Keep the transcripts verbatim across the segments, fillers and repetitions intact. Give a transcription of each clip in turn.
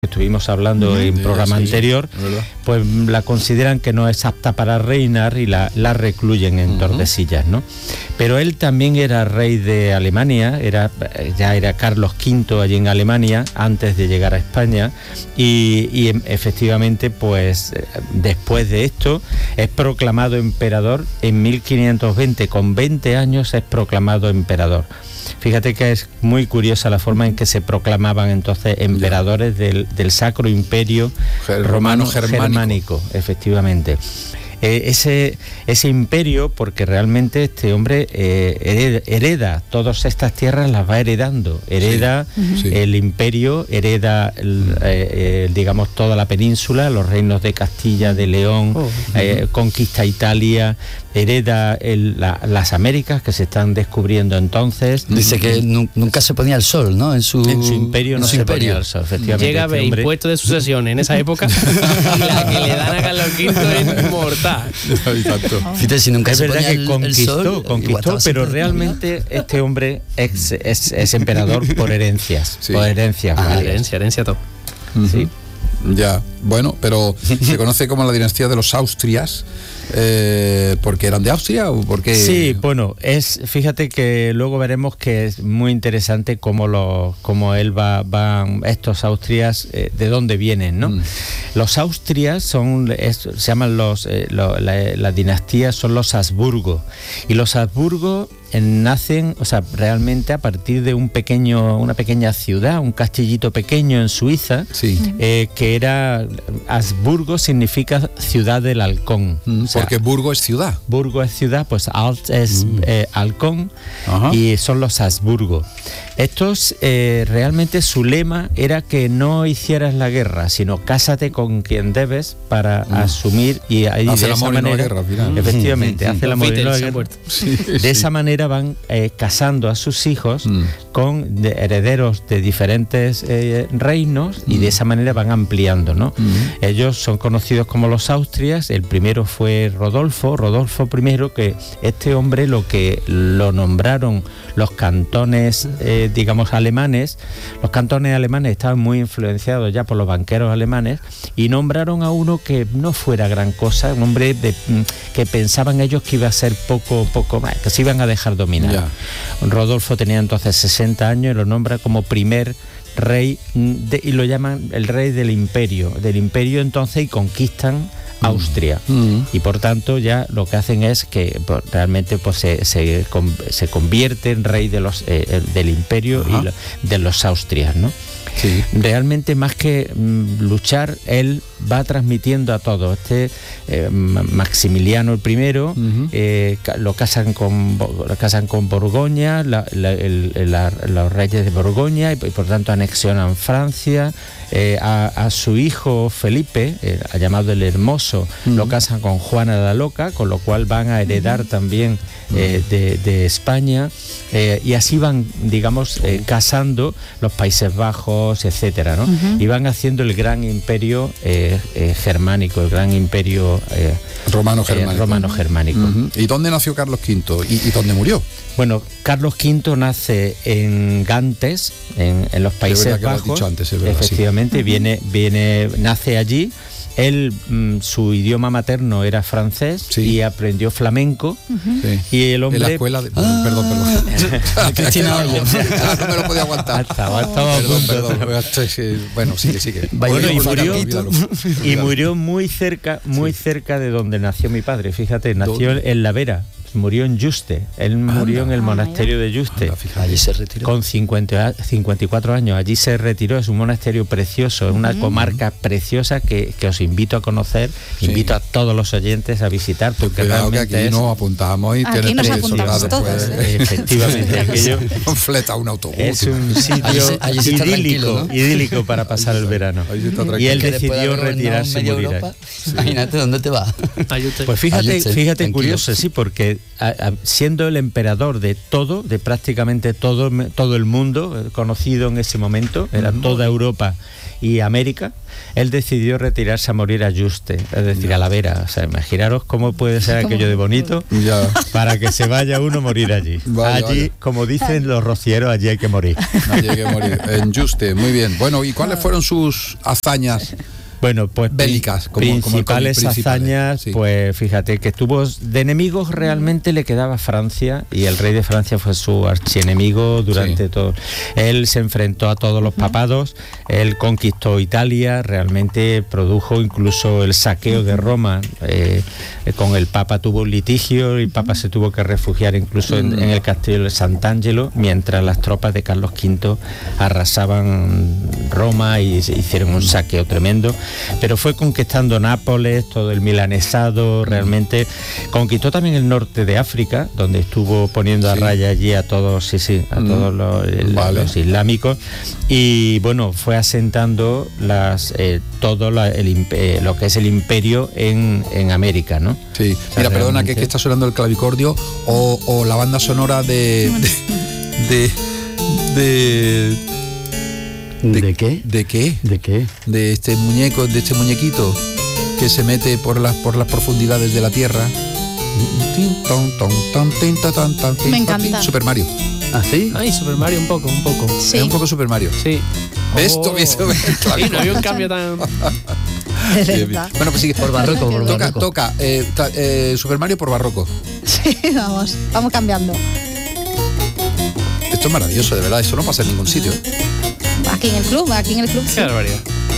estuvimos hablando en sí, programa sí, anterior, pues la consideran que no es apta para reinar y la, la recluyen en uh-huh. Tordesillas, ¿no? Pero él también era rey de Alemania, era ya era Carlos quinto allí en Alemania antes de llegar a España y, y efectivamente pues después de esto es proclamado emperador en mil quinientos veinte, con veinte años es proclamado emperador. Fíjate que es muy curiosa la forma en que se proclamaban entonces emperadores del, del Sacro Imperio Romano, Romano germánico. germánico, efectivamente. Eh, ese, ese imperio, porque realmente este hombre eh, hereda, hereda todas estas tierras, las va heredando, hereda sí, sí. el imperio, hereda el, eh, eh, digamos toda la península, los reinos de Castilla, de León, oh, eh, uh-huh. conquista Italia, hereda el, la, las Américas que se están descubriendo entonces. Dice que nu- nunca se ponía el sol, ¿no? En su, en su imperio no su se imperio. ponía el sol, efectivamente. Llega este a hombre... impuesto de sucesión en esa época y la que le dan a Carlos quinto es mortal. Fíjate, si nunca es se verdad ponía que el, conquistó, el sol, conquistó, pero realmente este hombre es, es, es emperador por herencias, sí. por herencias. Ah, herencia, herencia todo. Uh-huh. Sí. Ya, bueno, pero se conoce como la dinastía de los Austrias, eh, ¿porque eran de Austria o porque? Sí, bueno, es, fíjate que luego veremos que es muy interesante cómo los, cómo él va, van estos Austrias, eh, de dónde vienen, ¿no? Mm. Los Austrias son, es, se llaman los, eh, lo, la, la dinastía son los Habsburgo, y los Habsburgo nacen, o sea, realmente a partir de un pequeño, una pequeña ciudad, un castillito pequeño en Suiza, sí. eh, que era, Habsburgo significa ciudad del halcón. Mm, o sea, porque Burgo es ciudad. Burgo es ciudad, pues Alt es mm. eh, halcón. Ajá. Y son los Habsburgo. Estos, eh, realmente su lema era que no hicieras la guerra, sino cásate con quien debes para mm. asumir y ahí hace de esa manera, guerra, efectivamente, hace el amor y no la guerra. Sí, de sí. esa manera van eh, casando a sus hijos mm. con de herederos de diferentes eh, reinos mm. y de esa manera van ampliando, ¿no? Mm. Ellos son conocidos como los Austrias. El primero fue Rodolfo, Rodolfo primero, que este hombre lo que lo nombraron los cantones, eh, digamos, alemanes. Los cantones alemanes estaban muy influenciados ya por los banqueros alemanes y nombraron a uno que no fuera gran cosa, un hombre de, que pensaban ellos que iba a ser poco, poco, que se iban a dejar dominar. Yeah. Rodolfo tenía entonces sesenta años y lo nombra como primer rey de, y lo llaman el rey del imperio, del imperio entonces, y conquistan Austria. Mm. Y por tanto ya lo que hacen es que pues, realmente pues se, se, se convierte en rey de los, eh, del imperio Ajá. y lo, de los Austrias, ¿no? Sí. Realmente más que mm, luchar, él va transmitiendo a todos. Este eh, Maximiliano el primero, uh-huh. eh, lo casan con lo casan con Borgoña, la, la, el, la, los reyes de Borgoña, y, y por tanto anexionan Francia. Eh, a, a su hijo Felipe, eh, llamado el Hermoso, uh-huh. lo casan con Juana la Loca, con lo cual van a heredar uh-huh. también eh, de, de España, eh, y así van, digamos, eh, casando los Países Bajos, etcétera, ¿no? Uh-huh. Y van haciendo el gran imperio eh, eh, germánico, el gran imperio eh, romano germánico. Eh, romano germánico. Uh-huh. ¿Y dónde nació Carlos quinto? ¿Y, y dónde murió? Bueno, Carlos quinto nace en Gantes, en, en los Países Bajos. Lo dicho antes, es verdad, efectivamente, sí. viene, viene, nace allí. Él, mmm, su idioma materno era francés, sí. y aprendió flamenco. Uh-huh. Sí. Y el hombre... En la escuela de... Ah, perdón, perdón. Cristina Olmo. No me lo podía aguantar. Estaba, estaba perdón, perdón. Bueno, sigue, sigue. Bueno, y murió, y murió muy cerca, muy sí. cerca de donde nació mi padre. Fíjate, nació ¿Dónde? en La Vera. Murió en Yuste, él Anda. murió en el monasterio de Yuste. Anda, allí se retiró. Con cincuenta, cincuenta y cuatro años, allí se retiró. Es un monasterio precioso, es una mm. comarca preciosa que, que os invito a conocer, sí. invito a todos los oyentes a visitar, porque Cuidado realmente que aquí es... nos apuntamos y aquí nos apuntamos todos, ¿eh? Efectivamente, aquello fleta un autobús. Es un sitio allí se, allí se idílico, ¿no? idílico para pasar el verano. Y él decidió retirarse y morir. Sí. Imagínate, ¿dónde te vas? Pues fíjate, fíjate curioso, sí, porque a, a, siendo el emperador de todo, de prácticamente todo, todo el mundo, conocido en ese momento, era toda Europa y América, él decidió retirarse a morir a Yuste, es decir, ya. a la vera. O sea, imaginaros cómo puede ser aquello de bonito ya. para que se vaya uno a morir allí. Vaya, allí, vaya. como dicen los rocieros, allí hay que morir. Allí hay que morir, en Yuste, muy bien. Bueno, ¿y cuáles fueron sus hazañas? Bueno, pues bélicas, como, principales, como principales hazañas, sí. pues fíjate que estuvo de enemigos realmente le quedaba Francia y el rey de Francia fue su archienemigo durante sí. todo. Él se enfrentó a todos los papados, él conquistó Italia, realmente produjo incluso el saqueo de Roma, eh, con el Papa tuvo un litigio, el Papa se tuvo que refugiar incluso en, en el castillo de Sant'Angelo, mientras las tropas de Carlos quinto arrasaban Roma y hicieron un saqueo tremendo. Pero fue conquistando Nápoles, todo el milanesado, realmente conquistó también el norte de África, donde estuvo poniendo a sí. raya allí a todos, sí, sí, a mm. todos los, el, vale. los islámicos, y bueno, fue asentando las eh, todo la, el, eh, lo que es el imperio en, en América, ¿no? Sí, o sea, mira, perdona, que, que está sonando el clavicordio o, o la banda sonora de de, de, de ¿De, ¿De qué? ¿De qué? ¿De qué? De este muñeco, de este muñequito que se mete por las por las profundidades de la tierra. Me encanta. Super Mario. ¿Ah, sí? Ay, Super Mario un poco, un poco. Sí. Es un poco Super Mario. Sí. ¿Ves? Oh. ¿Tú ves? Sí, no había un cambio tan... Bueno, pues sigue. Por barroco, por toca, barroco. Toca eh, ta, eh, Super Mario por barroco. Sí, vamos, vamos cambiando. Esto es maravilloso, de verdad. Eso no pasa en ningún sitio. Aquí en el club, aquí en el club. Qué barbaridad.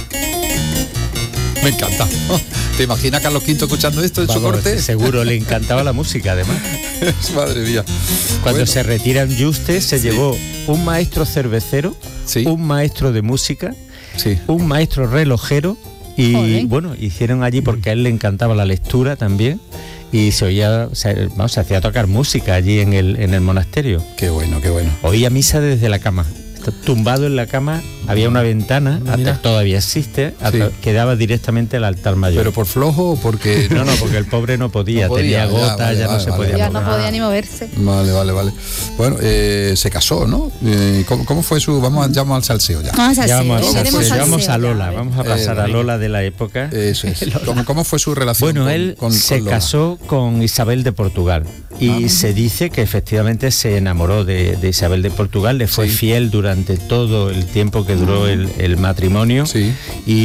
Me encanta. ¿Te imaginas a Carlos quinto escuchando esto en Vamos, su corte? Seguro, le encantaba la música, además. Madre mía. Cuando bueno. se retira en Yuste, se sí. llevó un maestro cervecero, sí. un maestro de música, sí. un maestro relojero y, Joder. bueno, hicieron allí porque a él le encantaba la lectura también. Y se oía, se, vamos, se hacía tocar música allí en el, en el monasterio. Qué bueno, qué bueno. Oía misa desde la cama. Tumbado en la cama, había una ventana, hasta, todavía existe, sí. que daba directamente al altar mayor. ¿Pero por flojo o porque...? No, no, porque el pobre no podía, no podía tenía gota, ya, vale, ya vale, no se vale, podía Ya mover. no podía ni moverse. Vale, vale, vale. Bueno, eh, se casó, ¿no? Eh, ¿cómo, ¿Cómo fue su...? Vamos, ya vamos al salseo ya. Vamos al salseo. Ya vamos, salseo. pues, Salseo, vamos a Lola, ya, vamos a pasar eh, a Lola de la época. Eso es. ¿Cómo, ¿Cómo fue su relación bueno, con, él con, se con casó con Isabel de Portugal. Y ah, se dice que efectivamente se enamoró de, de Isabel de Portugal, le fue sí. fiel durante todo el tiempo que duró el, el matrimonio. Sí.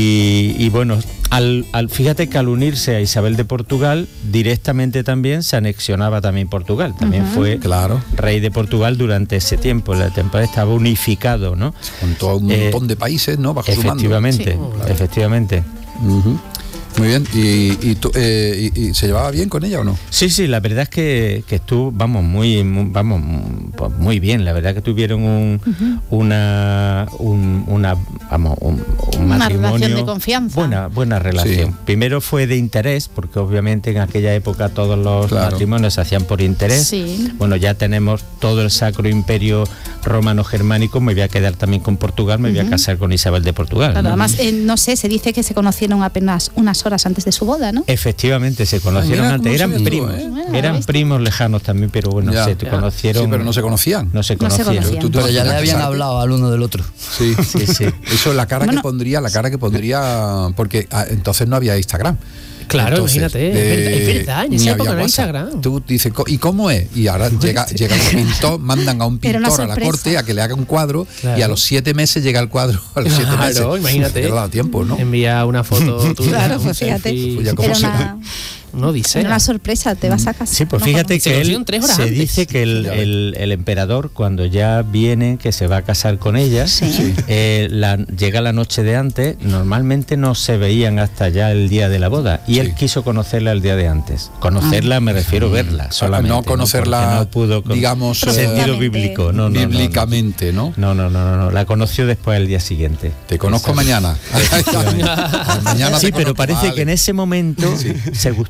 Y, y bueno, al, al, fíjate que al unirse a Isabel de Portugal, directamente también se anexionaba también Portugal. También uh-huh. fue claro. rey de Portugal durante ese tiempo. La temporada estaba unificado, ¿no? Con todo un eh, montón de países, ¿no? Bajo efectivamente, su mando. Sí. Efectivamente. Uh-huh. Muy bien, ¿y, y, tú, eh, y, y se llevaba bien con ella o no? Sí, sí, la verdad es que, que estuvo, vamos, muy, muy vamos, muy bien. La verdad que tuvieron un, uh-huh. una, un, una, vamos, un, un una matrimonio, relación de confianza. Buena, buena relación. Sí. Primero fue de interés, porque obviamente en aquella época todos los claro. matrimonios se hacían por interés. Sí. Bueno, ya tenemos todo el Sacro Imperio Romano-Germánico, me voy a quedar también con Portugal, me uh-huh. voy a casar con Isabel de Portugal. Claro, ¿no? Además, eh, no sé, se dice que se conocieron apenas unas horas antes de su boda, ¿no? Efectivamente, se conocieron Mira, antes, eran primos, tú, ¿eh? Bueno, eran primos lejanos también, pero bueno, ya, se ya. conocieron. Sí, pero no se conocían. No se No se conocían. conocían. Tú, tú, Pero ya le habían casarte. hablado al uno del otro. Sí, sí, sí. Eso, la cara bueno, que pondría, la cara que pondría, porque ah, entonces no había Instagram. Claro, Entonces, imagínate, de, es verdad, en esa época no había Instagram. Tú dices, ¿y cómo es? Y ahora llega, llega un pintor, mandan a un pintor a la corte a que le haga un cuadro, claro. y a los siete meses llega el cuadro, a los siete claro, meses. imagínate. Le ha dado tiempo, ¿no? Envía una foto tuya. Claro, pues fíjate. Pues ¿cómo Era una, no dice. una sorpresa, te vas a casar. Sí, pues no, fíjate no, que él se antes. dice que el, el, el emperador, cuando ya viene, que se va a casar con ella, sí. eh, la, llega la noche de antes, normalmente no se veían hasta ya el día de la boda, y sí. él quiso conocerla el día de antes. Conocerla, ah. me refiero a verla solamente. No conocerla, no, no pudo con, digamos, sentido bíblico. No, no, bíblicamente, ¿no? No, no, no, no, no, la conoció después el día siguiente. Te conozco mañana. mañana sí, pero conozco. parece vale. que en ese momento sí. se, gust,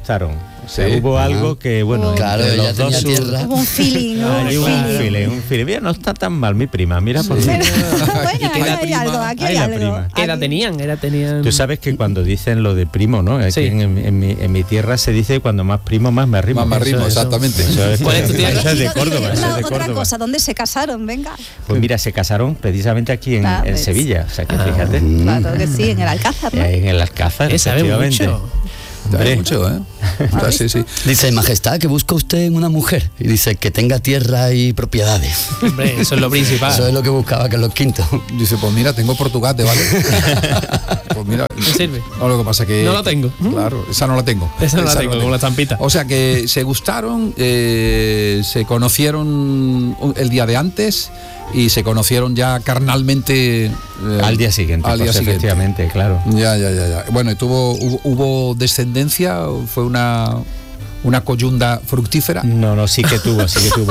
gustaron. O sea, Sí. hubo Ajá. algo que, bueno, Claro, entre ella los dos tenía su- tierra. Hubo un feeling, ¿no? Hay Un un feeling. feeling, un feeling. Mira, no está tan mal mi prima, mira por Bueno, fin. bueno, aquí la hay prima? algo, aquí Ay, hay la algo. prima. ¿Qué edad Aquí- tenían? Era, tenían... Tú sabes que cuando dicen lo de primo, ¿no? Aquí Sí. en, en mi, en mi tierra se dice cuando más primo, más me arrimo. Más me arrimo, Eso- eso- exactamente. eso es- ¿Cuál es tu tierra? Eso es de Y- y- Córdoba, y eso una- es de otra Córdoba. cosa, ¿dónde se casaron? Venga. Pues mira, se casaron precisamente aquí en, Ah, en ves. Sevilla, o sea que Ah. fíjate, Claro que sí, en el Alcázar, ¿no? en el Alcázar, Eh, sabe efectivamente. mucho. Sabe Hombre. mucho, ¿eh? Ah, sí, sí. Dice, majestad, que busca usted en una mujer. Y dice, que tenga tierra y propiedades. Hombre, eso es lo principal. Eso es lo que buscaba Carlos quinto. Dice, pues mira, tengo Portugate, ¿vale? Pues mira. No sirve. No, lo que pasa que... No la tengo. Claro, esa no la tengo. Esa no la tengo, como la estampita. O sea que se gustaron, eh, se conocieron el día de antes y se conocieron ya carnalmente... eh, Al día siguiente, Al día pues, siguiente. efectivamente, claro. Ya, ya, ya, ya. Bueno, ¿y tuvo, hubo, hubo descendencia? ¿Fue una, una coyunda fructífera? No, no, sí que tuvo, sí que tuvo.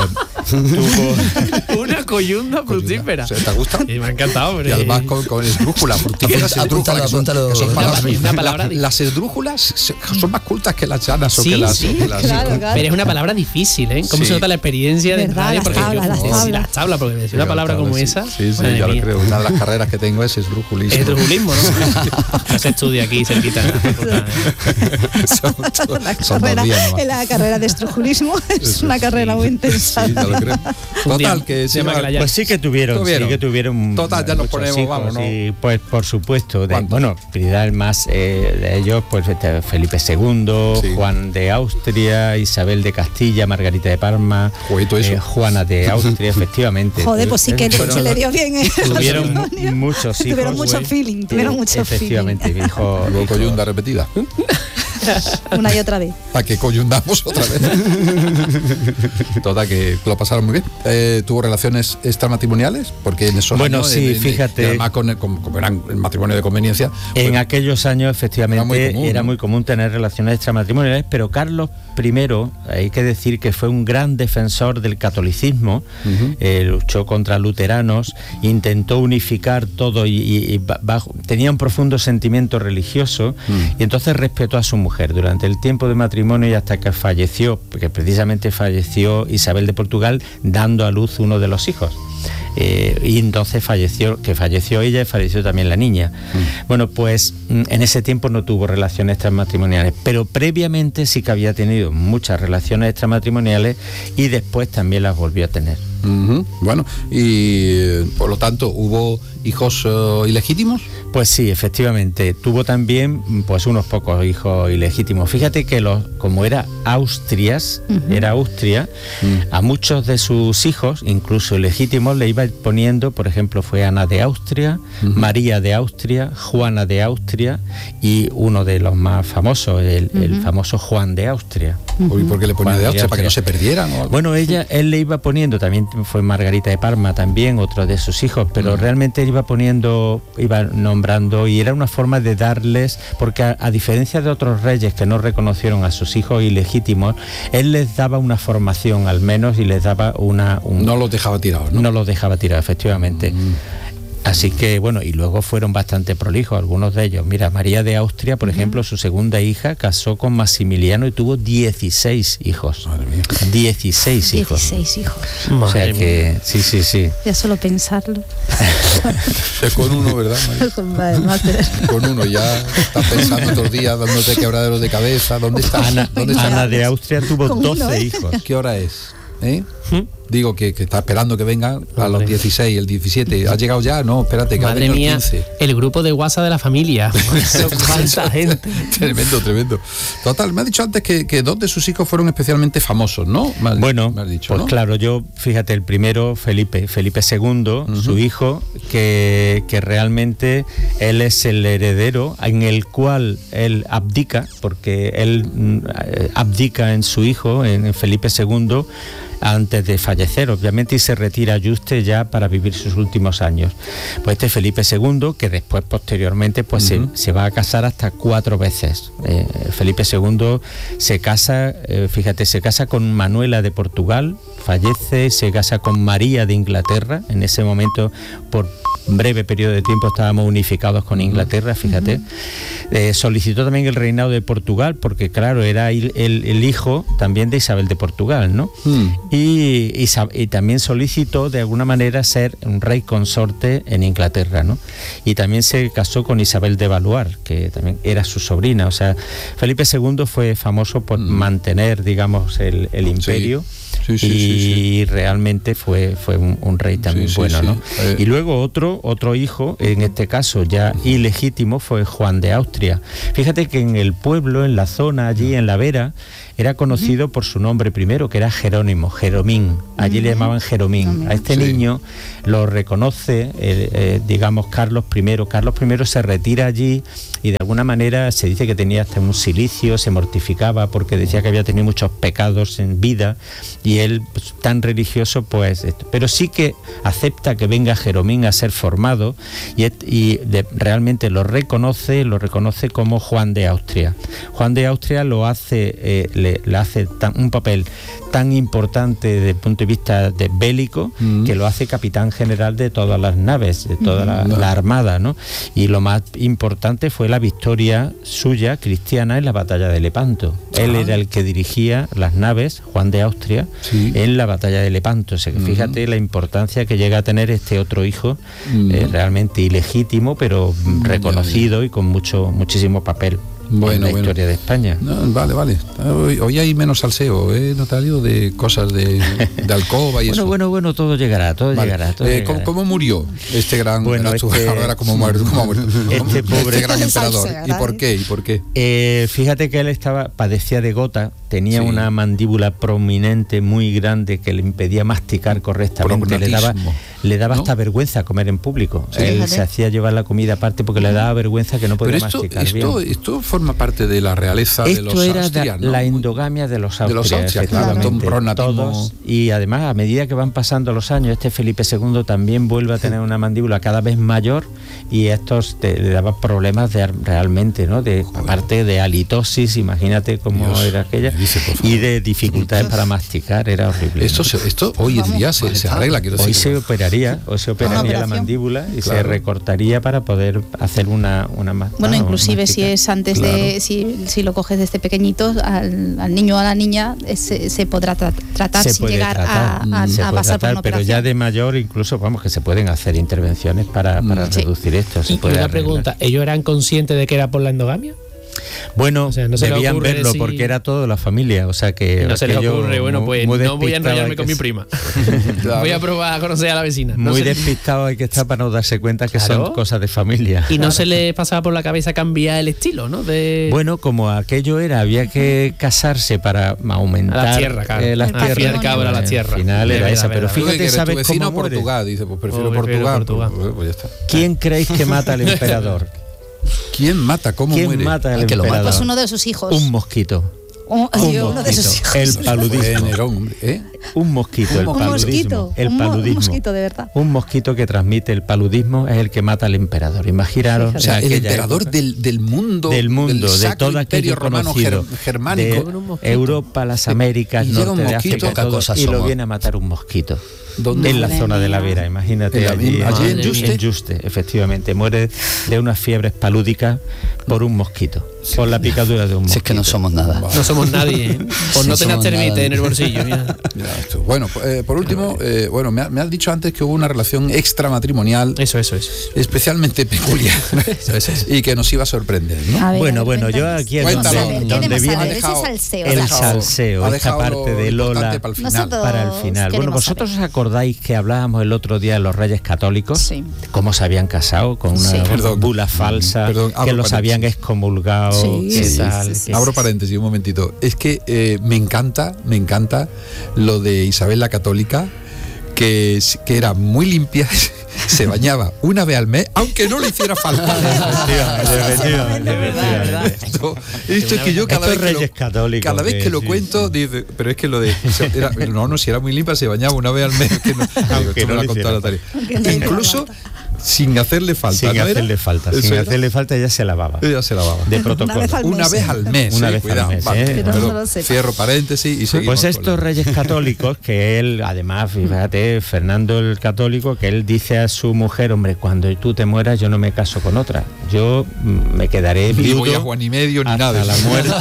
tuvo Una coyunda fructífera. ¿Se te gusta? Y me ha encantado, hombre. Y además con, con esdrújula, fructíferas y Apúntalo, esdrújulas, que son- apúntalo. que son Una palabras- pa- una palabra la- di- las esdrújulas se- son más cultas que las llanas o Sí, que las... sí, o que las- claro, claro. Pero es una palabra difícil, ¿eh? ¿Cómo Sí. se nota la experiencia de Verdad, radio? las Porque tablas, yo- las sí, tablas. las tablas, porque decir una Sí, palabra como sí. esa. Sí, sí, madre ya lo mía. creo. Una de las carreras que tengo es esdrújulismo. Es esdrujulismo, ¿no? No se estudia aquí cerquita. en la facultad, ¿eh? son, La son dos carrera, días nomás. en la carrera de estrujulismo es una carrera muy intensa. Sí, ya lo creo. Un día Total, que se llama sí, que la llave. Pues sí que tuvieron, Tuvieron. sí que tuvieron. Total, ya nos muchos ponemos, hijos, vamos, ¿no? y, pues por supuesto, de, ¿Cuántos? bueno, Frida el más eh, de ellos, pues este, Felipe segundo, Sí. Juan de Austria, Isabel de Castilla, Margarita de Parma, Joder, todo eso. eh, Juana de Austria, efectivamente. Joder, pues sí que Fueron- se le dio bien. ¿eh? Tuvieron mu- muchos hijos. Tuvieron mucho güey. feeling, tuvieron Eh, mucho Efectivamente, mi hijo. Luego hijo- coyunda repetida. Una y otra vez. Para que coyundamos otra vez. Total, que lo pasaron muy bien. Eh, ¿Tuvo relaciones extramatrimoniales? Porque en esos Bueno, años, sí, en- en- fíjate. y además, con, con- como eran el matrimonio de conveniencia. En pues, aquellos años, efectivamente, Era muy común, ¿no? tener relaciones extramatrimoniales, pero Carlos primero, hay que decir que fue un gran defensor del catolicismo, Ujú. eh, luchó contra luteranos, intentó unificar todo y, y- y ba- bajo- tenía un profundo sentimiento religioso Mm. y entonces respetó a su mujer durante el tiempo de matrimonio y hasta que falleció, porque precisamente falleció Isabel de Portugal dando a luz uno de los hijos. Eh, y entonces falleció, que falleció ella y falleció también la niña. Bueno, pues mm, en ese tiempo no tuvo relaciones extramatrimoniales, pero previamente sí que había tenido muchas relaciones extramatrimoniales y después también las volvió a tener. Ujú. Bueno, y eh, por lo tanto, ¿hubo hijos eh, ilegítimos? Pues sí, efectivamente, tuvo también mm, pues unos pocos hijos ilegítimos. Fíjate que los, como era Austrias, Ujú. era Austria, Mm. a muchos de sus hijos, incluso ilegítimos, le iba poniendo, por ejemplo, fue Ana de Austria, Ujú. María de Austria, Juana de Austria y uno de los más famosos, el, el Ujú. famoso Juan de Austria. ¿Y por qué le ponía Juan de de Austria? ¿Para que no se Austria. perdieran? o algo? Bueno, ella, él le iba poniendo, también fue Margarita de Parma también, otro de sus hijos, pero Mm. realmente él iba poniendo, iba nombrando, y era una forma de darles, porque a, a diferencia de otros reyes que no reconocieron a sus hijos ilegítimos, él les daba una formación al menos y les daba una... un- No los dejaba tirados, ¿no? no los dejaba tirar, efectivamente. Así que, bueno, y luego fueron bastante prolijos algunos de ellos. Mira, María de Austria, por ejemplo, su segunda hija, casó con Maximiliano y tuvo dieciséis hijos. Madre mía. dieciséis hijos. dieciséis hijos. O sea Madre mía. que, sí, sí, sí. Ya solo pensarlo. Es con uno, ¿verdad, María? Vale, no hace- Con uno ya estás pensando todos los días, dándote quebraderos de cabeza. ¿Dónde estás? Ana, ¿Dónde estás? Ana de Austria tuvo Con uno, doce ¿eh? hijos. ¿Qué hora es? ¿Eh? ¿Mm? Digo que, que está esperando que vengan a los Hombre. dieciséis, el diecisiete. ¿Ha llegado ya? No, espérate, que ha Madre venido el mía, quince. el grupo de WhatsApp de la familia. Eso, ¿cuánta gente? Tremendo, tremendo. Total, me ha dicho antes que, que dos de sus hijos fueron especialmente famosos, ¿no? Me has- Bueno, me has dicho, pues ¿no? claro, yo, fíjate, el primero, Felipe, Felipe segundo, Ujú. su hijo, que, que realmente él es el heredero en el cual él abdica, porque él mm, eh, abdica en su hijo, en, en Felipe segundo, antes de fallecer, obviamente, y se retira a Yuste ya para vivir sus últimos años. Pues este Felipe segundo, que después, posteriormente, pues Ujú. se, se va a casar hasta cuatro veces. Eh, Felipe segundo se casa, eh, fíjate, se casa con Manuela de Portugal, fallece, se casa con María de Inglaterra, en ese momento por breve periodo de tiempo estábamos unificados con Inglaterra, fíjate. Uh-huh. Eh, solicitó también el reinado de Portugal, porque claro, era el, el, el hijo también de Isabel de Portugal, ¿no? Uh-huh. Y, y, y también solicitó de alguna manera ser un rey consorte en Inglaterra, ¿no? Y también se casó con Isabel de Valois, que también era su sobrina. O sea, Felipe segundo fue famoso por uh-huh. mantener, digamos, el, el imperio. Sí. Sí, sí, y sí, sí. realmente fue, fue un, un rey también sí, bueno, sí, ¿no? Sí. Eh. Y luego otro, otro hijo, en este caso ya ilegítimo, fue Juan de Austria. Fíjate que en el pueblo, en la zona, allí en la Vera, era conocido uh-huh. por su nombre primero, que era Jerónimo, Jeromín. Allí uh-huh. le llamaban Jeromín. Uh-huh. A este sí. niño lo reconoce, eh, eh, digamos, Carlos primero. Carlos primero se retira allí y de alguna manera se dice que tenía hasta un silicio, se mortificaba porque decía que había tenido muchos pecados en vida y él, pues, tan religioso, pues... Pero sí que acepta que venga Jeromín a ser formado y, y de, realmente lo reconoce, lo reconoce como Juan de Austria. Juan de Austria lo hace... Eh, le le hace tan, un papel tan importante desde el punto de vista de bélico mm. que lo hace capitán general de todas las naves, de toda la, mm. la armada, ¿no? Y lo más importante fue la victoria suya cristiana en la batalla de Lepanto. Ah. Él era el que dirigía las naves, Juan de Austria, sí. en la batalla de Lepanto. O sea, que fíjate mm. la importancia que llega a tener este otro hijo, mm. eh, realmente ilegítimo, pero mm. reconocido y con mucho muchísimo papel. Bueno, en la bueno. historia de España. No, vale, vale. Hoy, hoy hay menos salseo, ¿eh, notario? De cosas de, de alcoba y bueno, eso. Bueno, bueno, todo llegará, todo vale. llegará. Todo eh, llegará. ¿cómo, ¿Cómo murió este gran... Bueno, este, ahora como muerto, como, este pobre este gran emperador? ¿Y por qué? ¿Y por qué? Eh, fíjate que él estaba, padecía de gota, tenía sí. una mandíbula prominente muy grande que le impedía masticar correctamente. Le daba, le daba ¿no? hasta vergüenza comer en público. Sí, él fíjate. se hacía llevar la comida aparte porque le daba vergüenza que no podía Pero esto, masticar esto, bien. Esto forma parte de la realeza Esto de los era Austrias, ¿no? la endogamia de los Austrias, de los Austrias claro, todos, y además a medida que van pasando los años, este Felipe segundo también vuelve a tener una mandíbula cada vez mayor y estos te, le daban problemas de, realmente, ¿no? De, aparte de halitosis, imagínate cómo Dios, era aquella, dice, y de dificultades para masticar, era horrible. Esto, ¿no? se, esto hoy en día se, se arregla, quiero decir. Hoy decir. se operaría, hoy se operaría la mandíbula y claro. se recortaría para poder hacer una, una más. Bueno, ah, inclusive si es antes claro. de, si, si lo coges desde pequeñito, al, al niño o a la niña se, se podrá tra- tratar se sin llegar tratar, a, a, se a pasar tratar, por una pero operación. Ya de mayor incluso, vamos, que se pueden hacer intervenciones para, para sí. reducir esto. Se y puede una arreglar. pregunta, ¿ellos eran conscientes de que era por la endogamia? Bueno, o sea, no debían verlo si... porque era toda la familia, o sea que... No se les ocurre, bueno, pues muy, muy no voy a enrollarme con mi prima. Claro. Voy a probar a conocer a la vecina. No muy sé. despistado hay que estar para no darse cuenta que claro. son cosas de familia. Y no se les pasaba por la cabeza cambiar el estilo, ¿no? De... Bueno, como aquello era, había que casarse para aumentar a la tierra, claro. eh, las al tierras. Al cabo era la tierra. Al final era esa, pero fíjate, que ¿sabes tu vecino cómo muere? Portugal, dice, pues prefiero, oh, Portugal, Portugal. Pues, pues ya está. ¿Quién creéis que mata al emperador? ¿Quién mata? ¿Cómo ¿Quién muere? mata al que lo emperador? mata? Pues uno de sus hijos. Un mosquito. Oh, un, Dios, mosquito, uno de sus hijos. El paludismo. Nerón, ¿eh? Un mosquito, el un paludismo. Mosquito, el un paludismo. Un mosquito, de verdad. Un mosquito que transmite el paludismo es el que mata al emperador. Imaginaros. O sea, el emperador del, del mundo. Del mundo, del de todo aquello romano conocido. Germánico. De Europa, las Américas, y norte de mosquito, África, todo, y lo viene a matar un mosquito. ¿Dónde? En la zona de la Vera, imagínate. ¿En allí, allí en Juste? En Juste, efectivamente. Muere de unas fiebres palúdicas por un mosquito. Por la picadura de un mosquito. Si es que no somos nada. No somos nadie, ¿eh? Por no tener termite en el bolsillo. Mira. Mira esto. Bueno, eh, por último, eh, bueno, me, me has dicho antes que hubo una relación extramatrimonial. Eso, eso, eso. Especialmente peculiar. Eso, eso, eso. Y que nos iba a sorprender, ¿no? A ver, bueno, a ver, bueno, yo aquí es donde, donde viene ese salseo. El salseo, esta parte de Lola para el final. Para el final. Bueno, ¿vosotros os acordáis que hablábamos el otro día de los reyes católicos? Sí. Cómo se habían casado con una sí. perdón, bula falsa, perdón, que los habían excomulgado. Sí, sí, sí, sí, sí. Abro paréntesis un momentito. Es que eh, me encanta, me encanta lo de Isabel la Católica, que, que era muy limpia. Se bañaba una vez al mes, aunque no le hiciera falta. Efectivamente, efectivamente. Esto, esto es que yo cada vez que, lo, cada vez que lo sí, cuento, sí. dice, pero es que lo de. Era, no, no, si era muy limpia, se bañaba una vez al mes. Que no, aunque no, no la contaba la tarea. Incluso, sin hacerle falta. Sin ¿no hacerle era? falta, sin era? hacerle falta ella se lavaba. Ella se lavaba. De protocolo. Una vez al mes. Una vez al mes. Una eh, vez cuidado, al mes, vale, ¿eh? Pero pero no lo sepa. cierro paréntesis y seguimos. Pues con estos el- reyes católicos, que él, además, fíjate, Fernando el Católico, que él dice a su mujer, hombre, cuando tú te mueras yo no me caso con otra, yo mm, me quedaré Ni viudo voy a Juan y medio ni hasta nada. de la eso. muerte.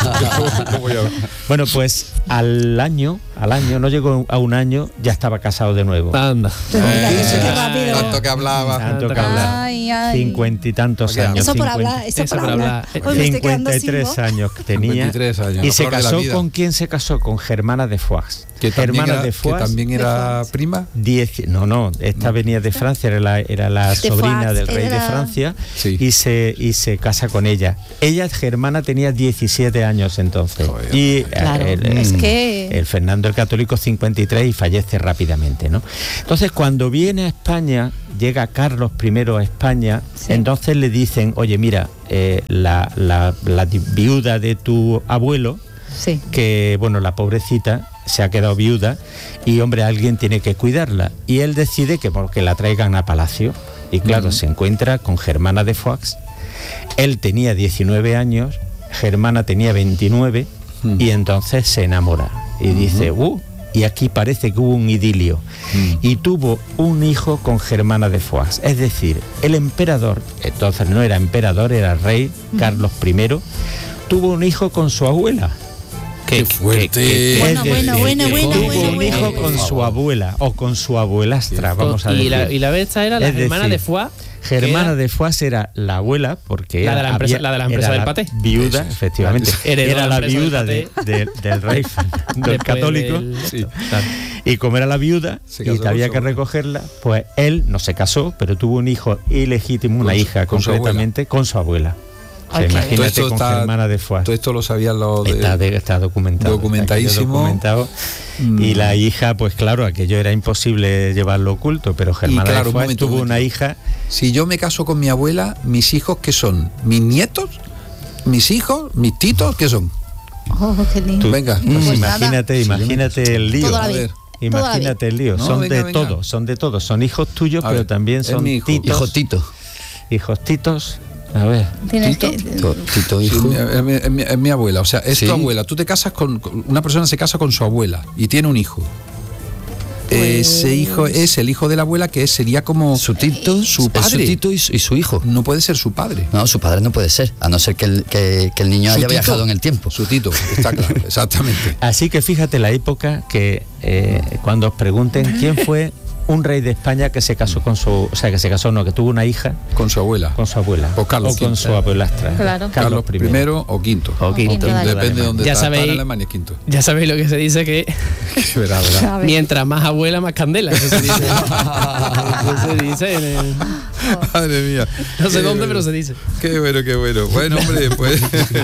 No voy a- Bueno, pues al año, al año, no llegó a un año, ya estaba casado de nuevo. Anda. Pero mira, Eh, qué rápido. Tanto que hablaba. Tanto que hablar. Ay, ay. Cincuenta y tantos Eso años. Eso por cincuenta hablar, eso Eso por por hablar. hablar. Hoy me estoy quedando cincuenta y sin tres voz. años tenía. cincuenta y tres años, Y la se flor de la casó vida. con quién se casó, con Germana de Foix. Que también Germana era, de que Foix. también era De prima. Diez, no, no, esta venía de Francia, era la, era la De sobrina Foix, del rey era- de Francia Sí. y se y se casa con ella. Ella, Germana, tenía diecisiete años entonces. Joder. Y Claro, eh, el, es el- que- el Fernando el Católico cincuenta y tres y fallece rápidamente, ¿no? Entonces, cuando viene a España, llega Carlos primero a España, Sí. entonces le dicen, oye, mira, eh, la, la, la di- viuda de tu abuelo, Sí. que bueno, la pobrecita se ha quedado viuda y hombre, alguien tiene que cuidarla y él decide que porque la traigan a palacio y claro, se encuentra con Germana de Foix. Él tenía diecinueve años, Germana tenía veintinueve y entonces se enamora y dice, uh, y aquí parece que hubo un idilio y tuvo un hijo con Germana de Foix, es decir, el emperador, entonces no era emperador, era rey, Carlos primero, tuvo un hijo con su abuela. Qué fuerte. Bueno, Es bueno, decir, bueno, que bueno, tuvo bueno, un bueno. hijo con su abuela o con su abuelastra, vamos a y, decir. la, y la bestia era la Es hermana decir, de Foix. Germana que era- de Foix era la abuela, porque La de era- la empresa- había- la de la empresa era del la paté. Viuda, Eso es. efectivamente. Heredó Era la la empresa del viuda de- de- del rey Fernando el Después Católico. del- Sí. Claro. Y como era la viuda Se y casó había con que su- recogerla, pues él no se casó, pero tuvo un hijo ilegítimo, una Con su- hija con su concretamente, con su abuela. O sea, Ok. Todo imagínate esto con está- Germana de Foix. Todo esto lo sabían los de... Está, de- está documentado. Documentadísimo. está documentado. Mm. Y la hija, pues claro, aquello era imposible llevarlo oculto, pero Germana claro, de un Foix momento, tuvo un una momento. hija. Si yo me caso con mi abuela, mis hijos, ¿qué son? ¿Mis nietos? ¿Mis hijos? ¿Mis titos? ¿Qué son? Oh, qué lindo. Venga. Pues Pues imagínate, nada. imagínate el lío. Toda la A vida. ver. Toda la Imagínate el lío. No, son venga, de venga. todos, son de todos. Son hijos tuyos, A pero ver, también es son mi hijo. titos. Hijo Tito. Hijos titos. A ver. Tienes ¿Tito? que- Tito, Tito, Sí, hijo. es, mi, es mi- es mi abuela, o sea, es Sí. tu abuela. Tú te casas con, con- una persona se casa con su abuela y tiene un hijo. Ese hijo es el hijo de la abuela, que sería como Su Tito, su es su padre. Tito y su, y su hijo. No puede ser su padre. No, su padre no puede ser, a no ser que el, que, que el niño Su haya tito. viajado en el tiempo. Su tito, está claro, exactamente. Así que fíjate la época que eh, cuando os pregunten quién fue un rey de España que se casó con su, o sea, que se casó, no, que tuvo una hija Con su abuela. con su abuela O Carlos con quinto. su abuelastra. Claro. Carlos primero o quinto. O quinto. Quinto, dale. Depende de dónde Ya está. sabéis- Está en Alemania es quinto. Ya sabéis lo que se dice que Verá, verá. A ver. mientras más abuela, más candela. Eso se dice. Eso se dice en el- Madre mía. No sé Qué dónde, bueno. pero se dice. Qué bueno, qué bueno. Bueno, hombre, pues.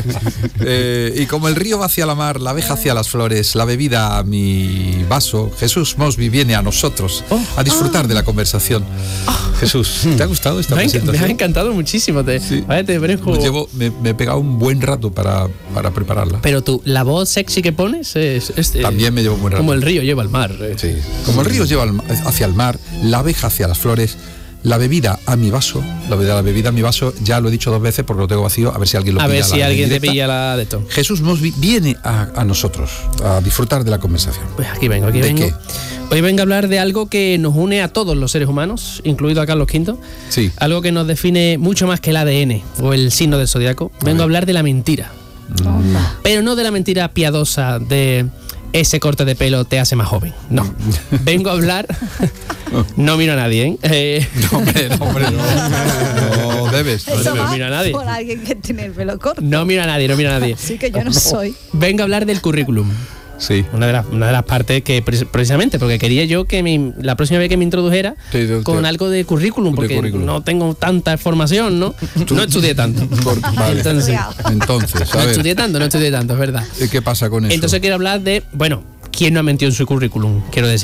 eh, y como el río va hacia la mar, la abeja hacia las flores, la bebida a mi vaso, Jesús Mosby viene a nosotros a disfrutar de la conversación. Jesús, ¿te ha gustado esta Me ha, enc- me ha presentación? encantado muchísimo. Te, Sí. vale, te parezco- Me, llevo- me- me he pegado un buen rato para, para prepararla. Pero tú, la voz sexy que pones es. es, eh, También me llevo un buen rato. Como el río lleva al mar. eh. Sí. Como el río lleva al ma- hacia el mar, la abeja hacia las flores, la bebida a mi vaso, la bebida, la bebida a mi vaso, ya lo he dicho dos veces porque lo tengo vacío, a ver si alguien lo A pilla. ver si la alguien te indirecta. pilla la de esto. Jesús Mosby viene a, a nosotros a disfrutar de la conversación. Pues aquí vengo, aquí ¿De vengo. qué? Hoy vengo a hablar de algo que nos une a todos los seres humanos, incluido a Carlos quinto. Sí. Algo que nos define mucho más que el A D N o el signo del zodiaco. Vengo a hablar de la mentira. Pero no de la mentira piadosa de ese corte de pelo te hace más joven. No. Vengo a hablar. No miro a nadie, ¿eh? Eh, No, hombre, no, hombre, no. No debes. No Eso debes. no va mira a nadie. por alguien que tiene el pelo corto. no miro a nadie, no miro a nadie. Así que yo no soy. Vengo a hablar del currículum. Sí. Una de, las, una de las partes que pre- precisamente, porque quería yo que me- la próxima vez que me introdujera Te- te- con te- algo de currículum, de porque currículum. no tengo tanta formación, ¿no? No estudié tanto. Por- vale. Entonces, Entonces, a no ver, estudié tanto, no estudié tanto, es verdad. ¿qué pasa con eso? Entonces quiero hablar de, bueno, ¿quién no ha mentido en su currículum? Quiero decir.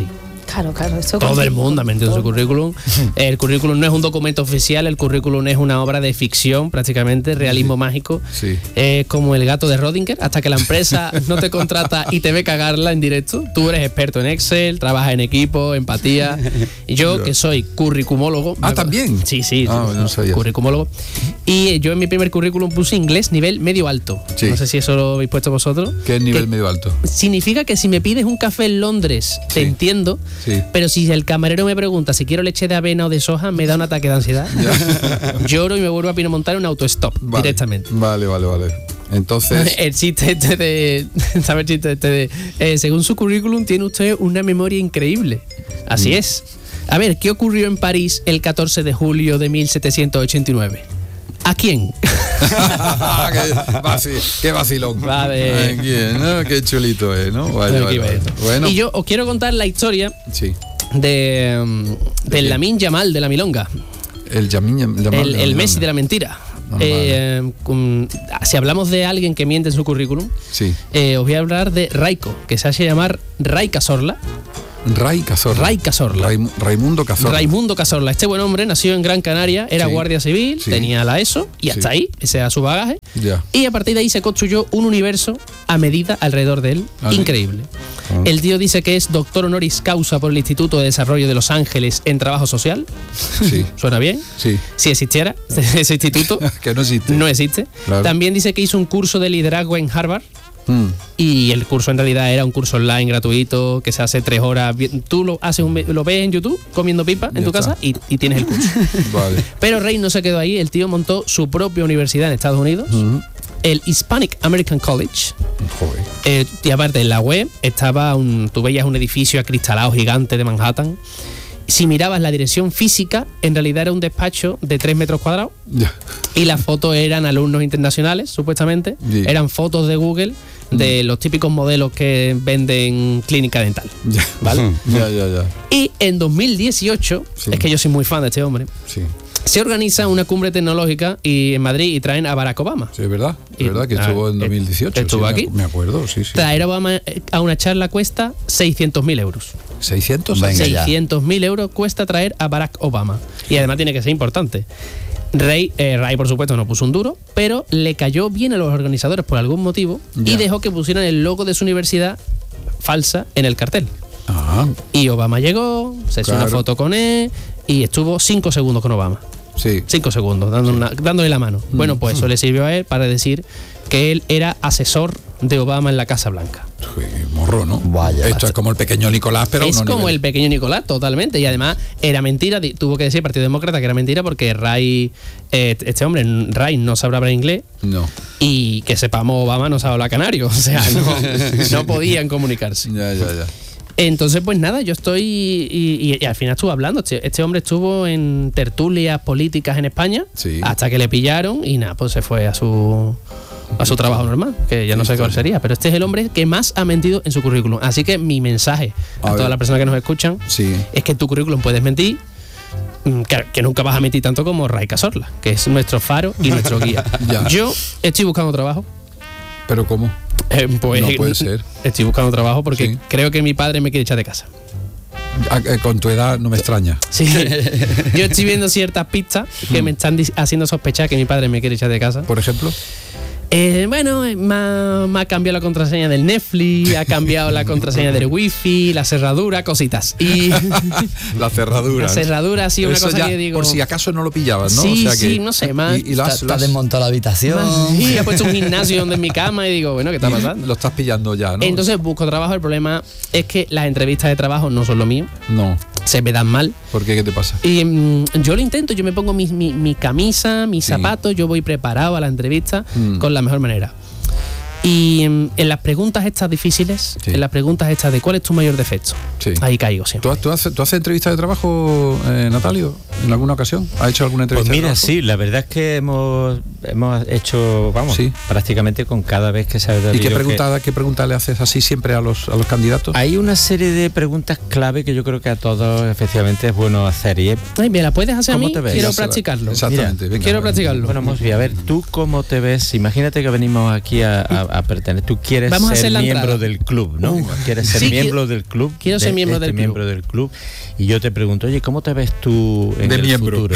Claro, claro. Eso Todo el mundo ha metido su currículum. El currículum no es un documento oficial, el currículum es una obra de ficción, prácticamente, realismo mágico. Sí. Es como el gato de Rodinger, hasta que la empresa no te contrata y te ve cagarla en directo. Tú eres experto en Excel, trabajas en equipo, empatía. Y yo, que soy curricumólogo. Ah, ¿también? Sí, sí, Ah, no sabía. curricumólogo. Y yo en mi primer currículum puse inglés nivel medio alto. Sí. No sé si eso lo habéis puesto vosotros. ¿Qué es nivel Que medio alto? Significa que si me pides un café en Londres, te Sí. entiendo, Sí. pero si el camarero me pregunta si quiero leche de avena o de soja, me da un ataque de ansiedad. Lloro y me vuelvo a pinomontar en un autostop Vale. directamente. Vale, vale, vale. Entonces, El chiste este de. ¿Sabes el chiste este de? eh, según su currículum, tiene usted una memoria increíble. Así Mm. es. A ver, ¿qué ocurrió en París el catorce de julio de mil setecientos ochenta y nueve? ¿A quién? qué, vaci- qué vacilón. Vale. Ay, ¿quién, no? Qué chulito es, ¿no? Vale, Aquí vale, va vale. esto. Bueno, Y yo os quiero contar la historia sí. de, um, del Lamine Yamal de la Milonga. El Yamin, Yamal, El, el Yamal. Messi de la mentira. Ah, Eh, con- si hablamos de alguien que miente en su currículum, Sí. eh, os voy a hablar de Raiko, que se hace llamar Ray Cazorla. Ray Cazorla. Ray Cazorla. Raim- Raimundo Cazorla. Raimundo Cazorla. Este buen hombre nació en Gran Canaria, era Sí. guardia civil, Sí. tenía la ESO y hasta Sí. ahí, ese era su bagaje. Ya. Y a partir de ahí se construyó un universo a medida alrededor de él. Ah, sí. Increíble. Ah. El tío dice que es doctor honoris causa por el Instituto de Desarrollo de Los Ángeles en Trabajo Social. Sí. ¿Suena bien? Sí. Si existiera ese instituto. Que no existe. No existe. Claro. También dice que hizo un curso de liderazgo en Harvard. Mm. Y el curso en realidad era un curso online gratuito que se hace tres horas. Bien- Tú lo haces un, lo ves en YouTube comiendo pipa en Ya tu está. casa y, y tienes el curso. Vale. Pero Rey no se quedó ahí. El tío montó su propia universidad en Estados Unidos, Ujú. el Hispanic American College. Joder. Eh, y aparte en la web estaba un, tú veías un edificio acristalado gigante de Manhattan. Si mirabas la dirección física, en realidad era un despacho de tres metros cuadrados. Ya. Y las fotos eran alumnos internacionales, supuestamente. Sí. Eran fotos de Google de los típicos modelos que venden clínica dental. Ya. ¿Vale? Ya, ya, ya. Y en dos mil dieciocho, Sí. es que yo soy muy fan de este hombre, Sí. se organiza una cumbre tecnológica y en Madrid y traen a Barack Obama. Sí, es verdad. Y- Es verdad que ah, estuvo en eh, dos mil dieciocho. estuvo sí, me aquí. acu- Me acuerdo, sí, sí. Traer a Obama eh, a una charla cuesta seiscientos mil euros. ¿seiscientos? Venga, ya. seiscientos mil euros cuesta traer a Barack Obama. Y además tiene que ser importante. Rey, eh, Ray, por supuesto, no puso un duro, pero le cayó bien a los organizadores por algún motivo Ya. y dejó que pusieran el logo de su universidad falsa en el cartel. Ah, Y Obama llegó, se hizo una Claro. foto con él y estuvo cinco segundos con Obama. sí. Cinco segundos, dando una- dándole la mano. Mm. Bueno, pues eso le sirvió a él para decir que él era asesor de Obama en la Casa Blanca. Uy, morro, ¿no? Vaya, Esto macho. es como el pequeño Nicolás, pero a es unos como niveles. el pequeño Nicolás, totalmente. Y además era mentira, di- tuvo que decir el Partido Demócrata que era mentira porque Ray, eh, este hombre, Ray, no sabrá hablar inglés. No. Y que sepamos, Obama no sabe hablar canario. O sea, no, no podían comunicarse. Ya, ya, ya. Entonces, pues nada, yo estoy. Y, y- y al final estuve hablando. Este, este hombre estuvo en tertulias políticas en España Sí. hasta que le pillaron y nada, pues se fue a su. A su trabajo normal, que ya no sé cuál sería, pero este es el hombre que más ha mentido en su currículum. Así que mi mensaje a, A todas ver. las personas que nos escuchan Sí. es que en tu currículum puedes mentir, mm, que, que nunca vas a mentir tanto como Ray Cazorla, que es nuestro faro y nuestro guía. Ya. Yo estoy buscando trabajo. ¿Pero cómo? eh, pues, No puede ser. Estoy buscando trabajo porque Sí. creo que mi padre me quiere echar de casa. Ah, eh, Con tu edad no me extraña. Sí. Yo estoy viendo ciertas pistas que me están dis- haciendo sospechar que mi padre me quiere echar de casa. Por ejemplo. Eh, bueno, eh, me ha, me ha cambiado la contraseña del Netflix, ha cambiado la contraseña del wifi, la cerradura, cositas. Y La cerradura. la cerradura ha sido una Eso cosa ya, que digo. por si acaso no lo pillabas, ¿no? Sí, O sea que- sí, no sé, más. Y, y lo Está, has- lo está has- desmontado la habitación. Sí, ha puesto un gimnasio donde en mi cama y digo, bueno, ¿qué está pasando? lo estás pillando ya, ¿no? Entonces busco trabajo. El problema es que las entrevistas de trabajo no son lo mío, No. se me dan mal. ¿Por qué? ¿Qué te pasa? Y mm, yo lo intento, yo me pongo mi, mi- mi camisa, mis Sí. zapatos, yo voy preparado a la entrevista Mm. con la mejor manera. Y mm, en las preguntas estas difíciles, Sí. en las preguntas estas de cuál es tu mayor defecto, Sí. ahí caigo siempre. ¿Tú, has- tú haces, ¿Tú haces entrevistas de trabajo, eh, Natalio, en alguna ocasión? ¿Has hecho alguna Pues entrevista de mira, trabajo? sí, la verdad es que hemos, hemos hecho, vamos, Sí. prácticamente con cada vez que se ha ¿Y qué que- pregunta, qué pregunta le haces así siempre a los, a los candidatos? Hay una serie de preguntas clave que yo creo que a todos efectivamente es bueno hacer. Y es, Ay, ¿me la puedes hacer a ¿Cómo mí? te ves? Quiero Ya se la- practicarlo. Exactamente. venga, quiero venga. practicarlo. bueno, Mosby, a ver, ¿tú cómo te ves? Imagínate que venimos aquí a, a- a pertenecer. Tú quieres Vamos a hacer ser la miembro entrada. del club, ¿no? Uh, quieres ser sí, miembro quiero- del club. quiero ser de miembro este del club. miembro del club. Y yo te pregunto, oye, ¿cómo te ves tú en De el miembro. futuro?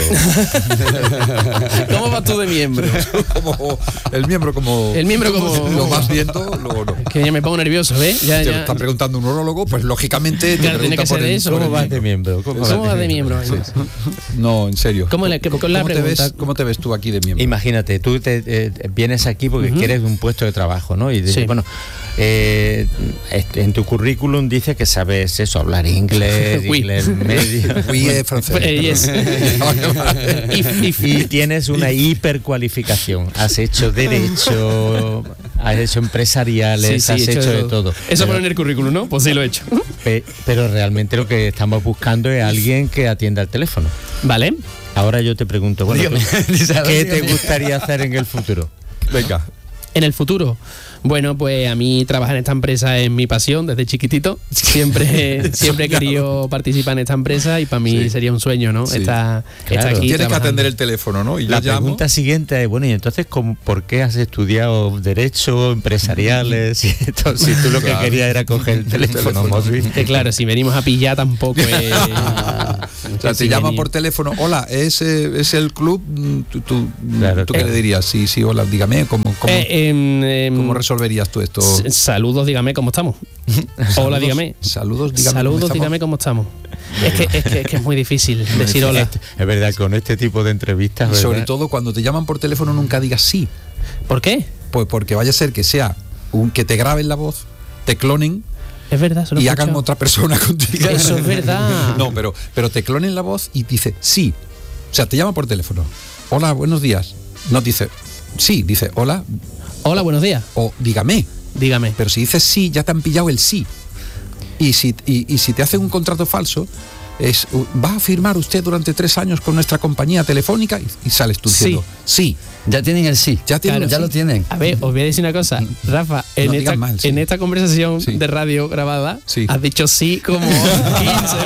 ¿Cómo vas tú de miembro? Como el miembro como El miembro como- lo vas viendo, luego no. Que ya me pongo nervioso, ¿ves? Ya, Te lo ya. está preguntando un urologo, pues lógicamente te Claro, tiene pregunta que por ser el, eso. por ¿Cómo el vas de miembro? ¿Cómo, ¿Cómo vas de miembro? No, en serio. ¿Cómo le- con la ¿Cómo te pregunta? ves, ¿Cómo te ves tú aquí de miembro? Imagínate, tú te, eh, vienes aquí porque Ujú. quieres un puesto de trabajo, ¿no? Y dices, Sí. bueno, eh, este, en tu currículum dice que sabes eso, hablar inglés, Oui. inglés medio. Oui, es francés. Eh, yes. Vale, vale. If- if- Y tienes una hipercualificación. Has hecho derecho, has hecho empresariales, Sí, sí, has he hecho, de todo. Eso Pero- pone en el currículum, ¿no? Pues sí lo he hecho. Pe- pero realmente lo que estamos buscando es alguien que atienda el teléfono. Vale. Ahora yo te pregunto, bueno, Dígame, ¿tú dice, a ver, ¿qué te dígame. gustaría hacer en el futuro? Venga. En el futuro, bueno, pues a mí trabajar en esta empresa es mi pasión desde chiquitito. Siempre, siempre he querido participar en esta empresa y para mí Sí. sería un sueño, ¿no? Sí. Estar, Claro. estar aquí Tienes que trabajando. atender el teléfono, ¿no? Y La yo llamo. pregunta siguiente es, bueno, y entonces, ¿cómo, ¿por qué has estudiado Derecho, Empresariales? Y esto, si tú lo Claro. que querías era coger el teléfono, teléfono. móvil. Que claro, si venimos a pillar tampoco es... O sea, te llaman por teléfono, hola, ¿es, eh, es el club? Mm, ¿Tú, tú, Claro, ¿tú qué claro. le dirías? Sí, sí, hola, dígame, ¿cómo, cómo, Eh, em, em, cómo resolverías tú esto? s- Saludos, dígame cómo estamos. Hola, Saludos, dígame. Saludos, dígame. ¿cómo Saludos, estamos? dígame cómo estamos. Es que, es, que, es que es muy difícil decir hola. Es verdad, con este tipo de entrevistas, Y sobre ¿verdad? todo cuando te llaman por teléfono nunca digas sí. ¿Por qué? Pues porque vaya a ser que sea un que te graben la voz, te clonen Es verdad, eso lo he y hagan escuchado. otra persona contigo. Eso es verdad. No, pero, pero te clonen la voz y dice sí. O sea, te llama por teléfono. Hola, buenos días. No dice sí, dice hola Hola, buenos días. o dígame. Dígame. Pero si dices sí, ya te han pillado el sí. Y si, y, y si te hacen un contrato falso, es uh, va a firmar usted durante tres años con nuestra compañía telefónica y, y sales tú Sí. diciendo sí. Ya tienen el sí. Ya tienen Claro, el ya sí. lo tienen. A ver, os voy a decir una cosa. Rafa, en, No esta, digas mal, sí. en esta conversación Sí. de radio grabada, Sí. has dicho sí como quince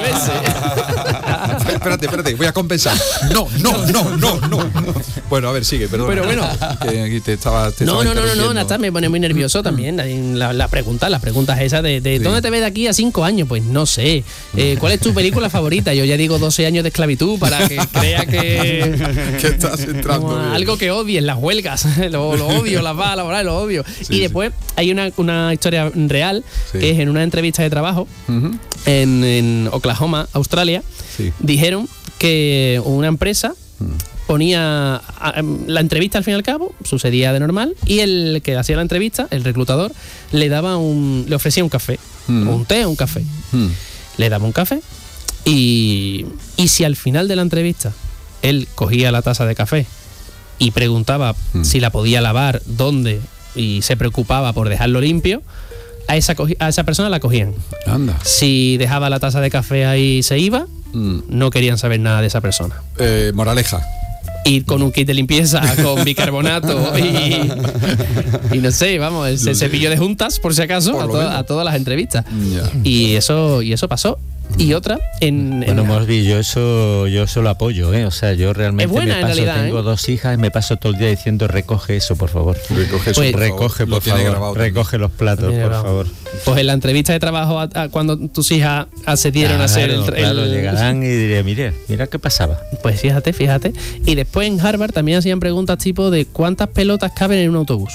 veces. Espérate, espérate, voy a compensar. No, no, no, no, no. Bueno, a ver, sigue, perdón. Pero bueno. Que aquí te estaba, te No, estaba no, no, no, no, interrumpiendo. Nata, me pone muy nervioso también. Hay La, la pregunta, las preguntas esas de, de Sí. ¿dónde te ves de aquí a cinco años? Pues no sé. Eh, ¿Cuál es tu película favorita? Yo ya digo doce años de esclavitud para que crea que... Que estás entrando. como bien. algo que odies, las huelgas, lo, lo odio, las bajas laborales, lo odio. Sí, y después hay una, una historia real, Sí. que es en una entrevista de trabajo Ujú. en, en Oklahoma, Australia, Sí. dijeron que una empresa ponía a- em, la entrevista al fin y al cabo, sucedía de normal, y el que hacía la entrevista, el reclutador, le daba un, le ofrecía un café, Mm. o un té o un café. Mm. Le daba un café y, y si al final de la entrevista él cogía la taza de café y preguntaba Mm. si la podía lavar, dónde, y se preocupaba por dejarlo limpio, a esa, cogi- a esa persona la cogían. Anda. Si dejaba la taza de café ahí y se iba, Mm. no querían saber nada de esa persona. Eh, moraleja. Ir con un kit de limpieza, con bicarbonato y, y no sé, vamos, el cepillo de juntas, por si acaso, Por a, lo to- menos. a todas las entrevistas. Ya. Y eso, y eso pasó. Y otra, en, en Bueno, Mosby, yo eso, yo eso lo apoyo, ¿eh? O sea, yo realmente Es buena, me en paso, realidad, tengo ¿eh? dos hijas y me paso todo el día diciendo recoge eso, por favor. Recoge, eso, Pues- por favor. recoge, Lo por tiene grabado favor. también. Recoge los platos, También por grabado. favor. pues en la entrevista de trabajo, a- a- cuando tus hijas accedieron a hacer el, Claro, el- claro, llegarán y diré, mire, mira qué pasaba. Pues fíjate, fíjate. Y después en Harvard también hacían preguntas tipo de cuántas pelotas caben en un autobús.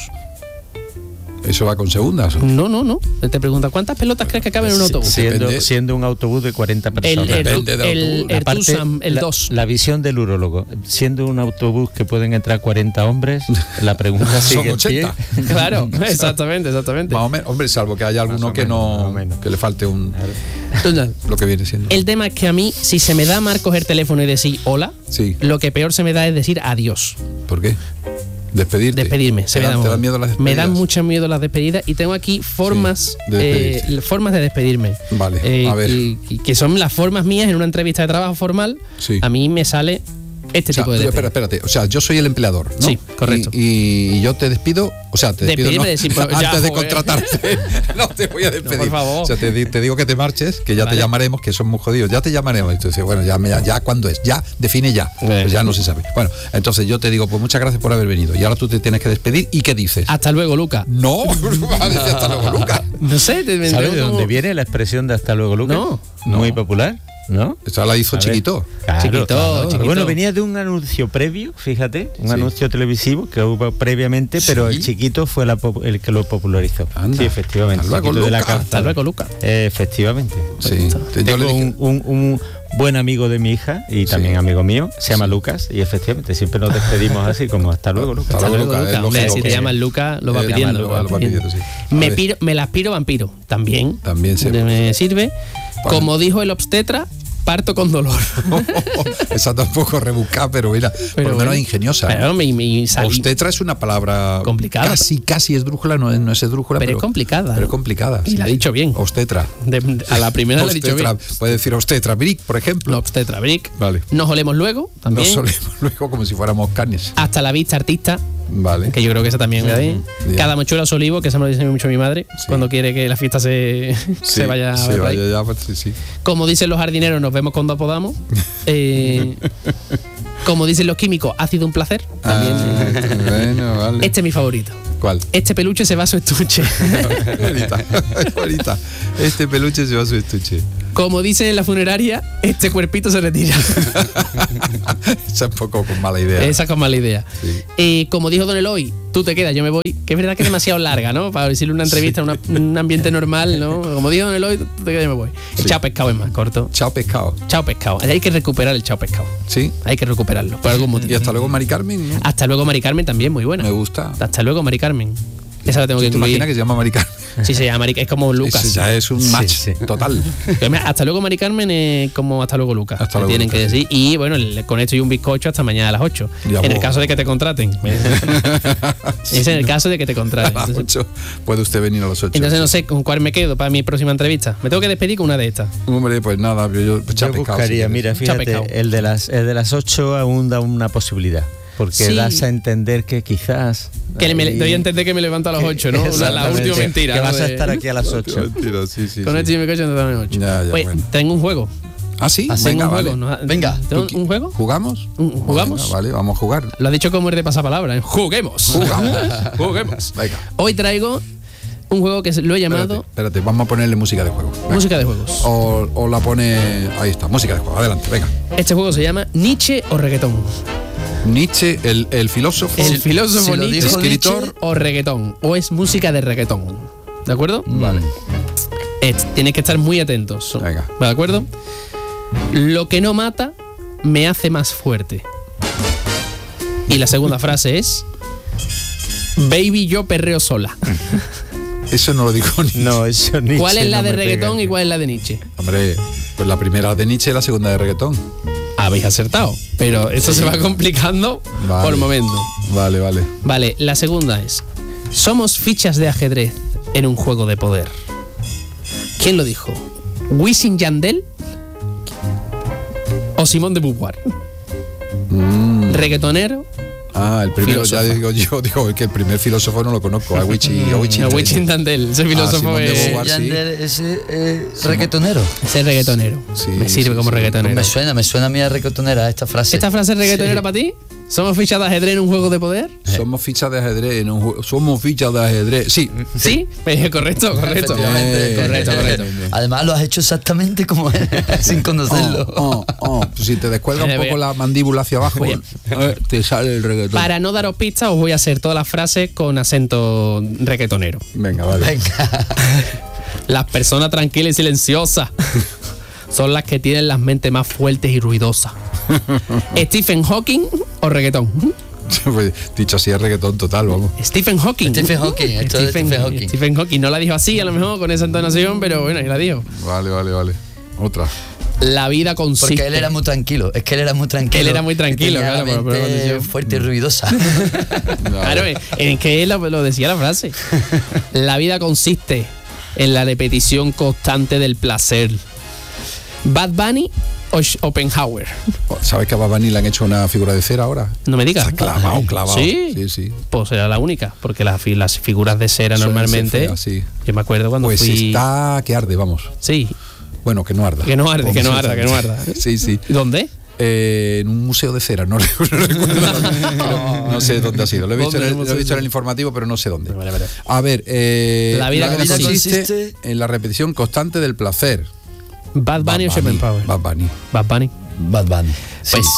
Eso va con segundas. No, no, no. Te pregunta, ¿cuántas pelotas crees que caben en un autobús? Siendo, Depende. siendo un autobús de cuarenta El, personas. el, Depende del el, autobús. el Aparte, Tusam, el la- dos. La, visión del urólogo, siendo un autobús que pueden entrar cuarenta hombres, la pregunta Son sigue en pie. ochenta. Claro, exactamente, exactamente. Más o menos, hombre, salvo que haya alguno o que menos, más o no menos. que le falte un Total. lo que viene siendo. El tema es que a mí, si se me da mal coger teléfono y decir hola, Sí. lo que peor se me da es decir adiós. ¿Por qué? Despedirte. Despedirme. Se ¿Te, me, dan, da te muy- dan miedo las despedidas? Me dan mucho miedo las despedidas y tengo aquí formas, de eh, despedirse. formas de despedirme. Vale, Eh, a ver. y- y que son las formas mías en una entrevista de trabajo formal. Sí. A mí me sale Este o sea, tipo de espera, despedida. espérate, o sea, yo soy el empleador, ¿no? Sí, correcto. Y, y yo te despido, o sea, te despido Despedirme no, de sin pro- ya, antes de joder. contratarte. No te voy a despedir. No, por favor. O sea, te, di- te digo que te marches, que ya Vale. te llamaremos, que son muy jodidos. Ya te llamaremos. Y tú dices, bueno, ya, ya, ya ¿cuándo es? Ya, define ya. Pues ya no se sabe. Bueno, entonces yo te digo, pues muchas gracias por haber venido. Y ahora tú te tienes que despedir. ¿Y qué dices? Hasta luego, Luca. No, vale, hasta luego, Lucas. No sé, te ¿Sabes de como- dónde viene la expresión de hasta luego, Lucas? No. Muy No. popular, ¿no? Esta la hizo A ver. chiquito. Claro, Chiquito, claro. chiquito. Bueno, venía de un anuncio previo, fíjate, un Sí. anuncio televisivo que hubo previamente, pero Sí. el chiquito fue la pop- el que lo popularizó. Anda. Sí, efectivamente. Hasta luego, Chiquito de la Lucas. Calzada. Hasta luego, Luca. Eh, efectivamente. Sí. Yo Tengo le dije, un, un- un buen amigo de mi hija y también Sí. amigo mío, se llama Lucas, y efectivamente siempre nos despedimos así como hasta luego, Lucas. Hasta Hasta luego, luego, Lucas, Luca. es Hombre, lógico si te que- llamas Luca, lo va Eh, pidiendo. lo va pidiendo, sí. A Me, ver. piro, me la aspiro vampiro. También. También se- me sirve. Vale. Como dijo el obstetra, parto con dolor. Esa tampoco rebuscada, pero mira, por Pero lo menos bueno. ingeniosa. Pero mi, mi salí- Obstetra es una palabra Complicada. Casi, casi esdrújula, no es, no es esdrújula, Pero pero, es complicada. Pero es complicada. Y la ha dicho bien. Obstetra. de- de- a la primera le he dicho Obstetra. bien. Puede decir obstetra brick, por ejemplo. Lo obstetra brick. Vale. Nos olemos luego. También. Nos solemos luego como si fuéramos canes. Hasta la vista artista. Vale. Que yo creo que esa también es ahí. Ya. Cada mochuela su olivo, que esa me lo dice mucho mi madre, Sí. cuando quiere que la fiesta se, Sí, se vaya a sí, ver por ahí. vaya ya, pues, sí, sí. Como dicen los jardineros, nos vemos cuando podamos. Eh, como dicen los químicos, ha sido un placer. También. Ah, bueno, vale. Este es mi favorito. ¿Cuál? Este peluche se va a su estuche. Es bonita, es bonita. Este peluche se va a su estuche. Como dicen en la funeraria, este cuerpito se retira. Esa es un poco con mala idea. Esa es con mala idea. Sí. Eh, como dijo Don Eloy, tú te quedas, yo me voy. Que es verdad que es demasiado larga, ¿no? Para decirle una entrevista en una- un ambiente normal, ¿no? Como dijo Don Eloy, tú te quedas, yo me voy. El Sí. chao pescado es más corto. Chao pescado. Chao pescado. Hay que recuperar el chao pescado. Sí. Hay que recuperarlo, por algún motivo. Y hasta luego, Mari Carmen, ¿no? Hasta luego, Mari Carmen, también muy buena. Me gusta. Hasta luego, Mari Carmen. Esa la tengo que ¿Te incluir. imaginas que se llama Mari Carmen? Sí, se llama Mari, es como Lucas. Ese ya es un Sí, match sí. total. Pero mira, hasta luego, Mari Carmen, eh, como hasta luego, Lucas. Hasta Me luego, tienen Lucas, que sí. decir. Y bueno, el- con esto y un bizcocho hasta mañana a las ocho. Ya, en el vos. caso de que te contraten. Es en el caso de que te contraten. A las Entonces, ocho puede usted venir a las ocho. entonces no sé con cuál me quedo para mi próxima entrevista. Me tengo que despedir con una de estas. Hombre, pues nada, yo, yo, Yo buscaría, mira, fíjate, pescado. el de las el de las ocho aún da una posibilidad, porque Sí. das a entender que quizás Que le- me, ahí- doy a entender que me levanto a las ocho, ¿no? La, la Exactamente, última mentira. que ¿no? vas a De- estar aquí a las ocho. Mentira, sí, sí, Con sí. esto y mi coche no te dan a las ocho. Ya, ya, Pues, bueno. tengo un juego. Ah, sí, Ah, sí, venga, Tengo un vale. juego. ¿no? Venga. ¿Tengo ¿Tú qui- un juego? ¿Jugamos? Un- ¿jugamos? Venga, vale, vamos a jugar. Lo ha dicho como es de pasapalabra, ¿eh? Juguemos. Jugamos. Juguemos. Venga. Hoy traigo un juego que lo he Espérate, llamado espérate, vamos a ponerle música de juego. Venga. Música de Juegos. O, o la pone. Ahí está, música de juego. Adelante, venga. Este juego se llama Nietzsche o reggaetón. Nietzsche, el, el filósofo. El filósofo si lo Nietzsche, dijo escritor. Nietzsche, o reggaetón. O es música de reggaetón. ¿De acuerdo? Vale. Es- tienes que estar muy atentos. Venga. ¿De acuerdo? Lo que no mata me hace más fuerte. Y la segunda frase es: Baby, yo perreo sola. Eso no lo dijo Nietzsche. No, eso Nietzsche ¿Cuál es la no de me pega. reggaetón y cuál es la de Nietzsche? Hombre, pues la primera de Nietzsche y la segunda de reggaetón. Habéis acertado, pero esto se va complicando Vale. por momento. Vale, vale. Vale, la segunda es: somos fichas de ajedrez en un juego de poder. ¿Quién lo dijo? ¿Wisin Yandel o Simón de Beauvoir? ¿Reggaetonero? Ah, el primero, ya Filósofo. digo yo, digo que el primer filósofo no lo conozco. A Wichi, a Wichi. No, Wisin Yandel, ese filósofo Simón de es, Beauvoir. sí. Yander, ese eh, reggaetonero. ese reggaetonero. Sí, me sirve sí, como sí. reggaetonero. Me suena, me suena a mí a reggaetonera esta frase. ¿Esta frase es reggaetonera para ti? ¿Somos fichas de ajedrez en un juego de poder? Somos fichas de ajedrez en un juego. Somos fichas de ajedrez. Sí. ¿Sí? Eh, correcto, correcto. Efectivamente. Correcto, correcto. Además lo has hecho exactamente como él, sin conocerlo. Oh, oh, oh. Si te descuelga un Eh, poco voy a- la mandíbula hacia abajo, voy a- eh, te sale el reggaetón. Para no daros pistas, os voy a hacer todas las frases con acento reggaetonero. Venga, vale. Venga. Las personas tranquilas y silenciosas son las que tienen las mentes más fuertes y ruidosas. ¿Stephen Hawking o reggaetón? Pues, dicho así es reggaetón total, vamos. Stephen Hawking. Stephen Hawking, esto es Stephen Hawking. Stephen Hawking. No la dijo así, a lo mejor con esa entonación, pero bueno, ahí la dijo. Vale, vale, vale. Otra. La vida consiste. Porque él era muy tranquilo. Es que él era muy tranquilo. Él era muy tranquilo, Y tenía claro, la por- por mente condición. fuerte y ruidosa. Claro, en- en que él lo, lo decía la frase. La vida consiste en la repetición constante del placer. Bad Bunny Schopenhauer. ¿Sabes que a Bad Bunny le han hecho una figura de cera ahora? No me digas. Se ha clavado, clavado. ¿Sí? Sí, sí. Pues será la única, porque las, fi- las figuras de cera Suelen normalmente. ser feas, sí. Yo me acuerdo cuando Pues fui. está que arde, vamos. Sí, Bueno, que no arda. que no arde, que no Vamos a arda, que no arda. Sí, sí. ¿Dónde? Eh, en un museo de cera, no, no recuerdo. No, no sé dónde ha sido. Lo he visto, en el, lo he visto en el informativo, pero no sé dónde. Vale, vale. A ver, eh, La vida consiste- consiste en la repetición constante del placer. Bad Bunny o Schopenhauer. Bad Bunny. Bad Bunny. Bad Bunny. Sí. Pues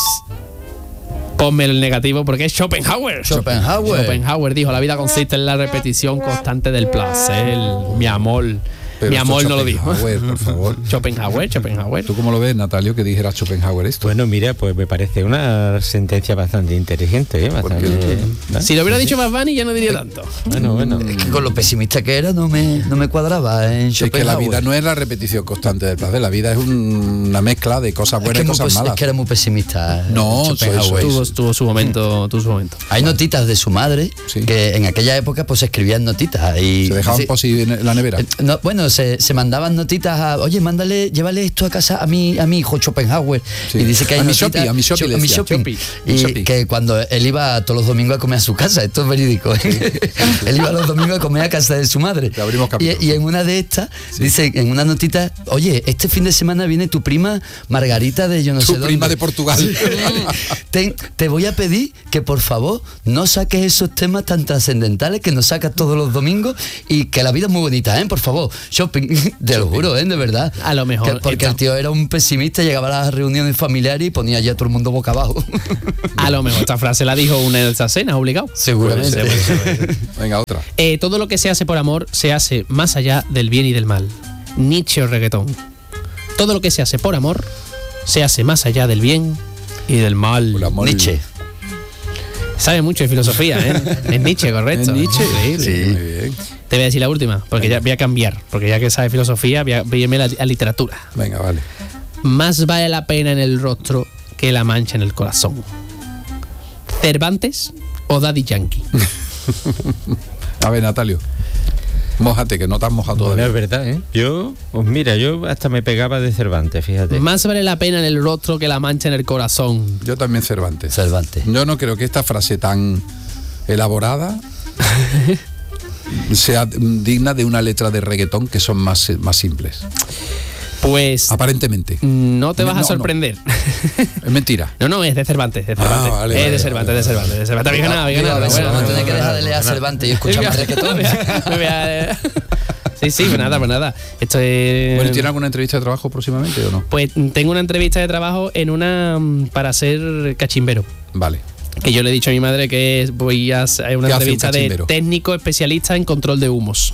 ponme el negativo porque es Schopenhauer. Schopenhauer. Schopenhauer dijo, la vida consiste en la repetición constante del placer, mi amor. Pero mi esto amor no lo dijo. Schopenhauer, por favor. Schopenhauer, Schopenhauer. ¿Tú cómo lo ves, Natalio, que dijera Schopenhauer esto? Bueno, mira, pues me parece una sentencia bastante inteligente, ¿eh? Bastante, ¿no? Si lo hubiera dicho Bad Bunny ya no diría tanto. Bueno, bueno. Es que con lo pesimista que era no me, no me cuadraba en Es que la Schopenhauer. vida no es la repetición constante del placer, la vida es un- una mezcla de cosas Es buenas que, y muy cosas pes- malas. es que era muy pesimista. No, eh, Schopenhauer. eso es. Tuvo, tuvo su momento, tuvo su momento. Hay notitas de su madre Sí. que en aquella época pues se escribían notitas y Se dejaban sí, posi en la nevera. eh, no, bueno, se, se mandaban notitas a, oye, mándale, llévale esto a casa a mi, a mi hijo Schopenhauer. Sí. Y dice que hay A mi notitas- shopping, a mi shopping Cho- le a mi decía. shopping. Shopping. Y Mi shopping. que cuando él iba todos los domingos a comer a su casa, esto es verídico. ¿eh? Él iba los domingos a comer a casa de su madre. Le abrimos capítulo. Y, y en una de estas, dice, en una notita, oye, este fin de semana viene tu prima Margarita de yo no Tu sé dónde. prima de Portugal. Te, te voy a pedir que por favor no saques esos temas tan trascendentales que nos sacas todos los domingos y que la vida es muy bonita, ¿eh? Por favor, shopping, te lo juro, ¿eh? De verdad. A lo mejor, Que- porque está- el tío era un pesimista, llegaba a las reuniones familiares y ponía ya a todo el mundo boca abajo. A lo mejor esta frase la dijo una de esas cenas, obligado. Seguramente. Puede ser, puede ser. Venga, otra. Eh, todo lo que se hace por amor se hace más allá del bien y del mal. Nietzsche o reggaetón. Todo lo que se hace por amor se hace más allá del bien y del mal. Por amor. Nietzsche. Sabe mucho de filosofía, ¿eh? Es Nietzsche, correcto. ¿Es Nietzsche? Increíble. Sí. Muy bien. Te voy a decir la última, porque ya voy a cambiar. Porque ya que sabes filosofía, voy a voy a irme a la a literatura. Venga, vale. Más vale la pena en el rostro que la mancha en el corazón. ¿Cervantes o Daddy Yankee? A ver, Natalio. Mójate, que no te has mojado Bueno, todavía. es verdad, ¿eh? Yo, pues mira, yo hasta me pegaba de Cervantes, fíjate. Más vale la pena en el rostro que la mancha en el corazón. Yo también Cervantes. Cervantes. Yo no creo que esta frase tan elaborada sea digna de una letra de reggaetón que son más, más simples. Pues Aparentemente. no te vas No, a no. sorprender. Es mentira. No, no, es de Cervantes, de Cervantes. Ah, vale, es vale, de Cervantes, vale, de Cervantes, de Cervantes. Habéis ganado, habéis Digo, a ganado. ver, Bueno, vamos a tener que bueno, dejar de leer a Cervantes y escuchar más reggaetón. Me voy a- me voy a- Sí, sí, pues nada, pues nada. Esto es. Bueno, ¿tiene alguna entrevista de trabajo próximamente o no? Pues tengo una entrevista de trabajo en una mm, para ser cachimbero. Vale. Que yo le he dicho a mi madre que es- voy a hacer una ¿Qué hace un entrevista de cachimbero? técnico especialista en control de humos.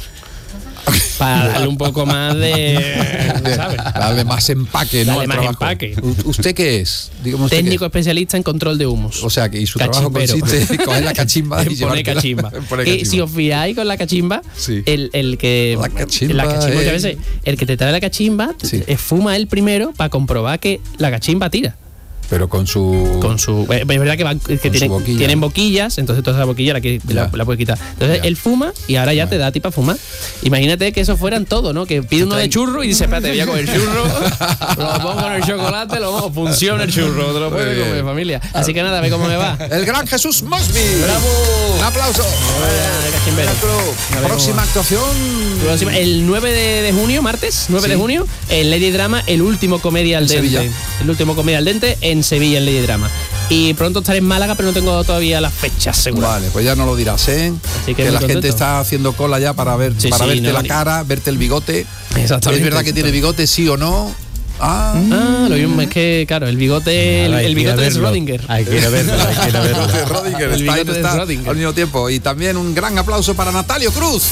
Para darle un poco más de. ¿Sabes? Darle más empaque, ¿no? Darle al más trabajo. empaque. U- ¿Usted qué es? Dígame usted Técnico qué especialista en control de humos. es. O sea, que y su Cachimbero. trabajo consiste en coger la cachimba y En poner llevártela- cachimba. en poner Y cachimba. si os fijáis con la cachimba, Sí. el, el que. La cachimba, la cachimba muchas eh. veces, el que te trae la cachimba, Sí. eh, fuma él primero para comprobar que la cachimba tira. Pero con su... Con su. eh, Es verdad que, van- que su tienen, boquilla. tienen boquillas, entonces toda esa boquilla la, que, la, Ya. la puedes quitar. Entonces Ya. él fuma y ahora ya Ya. te da a ti para fumar. Imagínate que eso fueran todo, ¿no? Que pide uno de traen- churro y dice, espérate, voy a comer churro, lo pongo en el chocolate, lo pongo, funciona el churro, te lo Muy puedes bien. comer, familia. Así que nada, ve cómo me va. El gran Jesús Mosby. ¡Bravo! Un aplauso. el cachimbero. Nuestro Próxima actuación. Próxima- El nueve de, de junio, martes, nueve Sí. de junio, en Lady Drama, el último comedia al En dente. Sevilla. El último comedia al dente en Sevilla, en Lady Drama. Y pronto estaré en Málaga, pero no tengo todavía las fechas seguras. Vale, pues ya no lo dirás, ¿eh? Así que que muy la gente contento. está haciendo cola ya para ver, Sí, para sí, verte no, la ni- cara, verte el bigote. Exactamente. ¿Es verdad que tiene bigote, sí o no? Ah, Ah, lo mismo es que, claro, el bigote, el, Hay el que ir a bigote de verlo. Schrödinger. Hay que ir a verlo, hay que ir a verlo. de Rodinger, El está, ahí, bigote no de está Schrödinger. al mismo tiempo. Y también un gran aplauso para Natalio Cruz.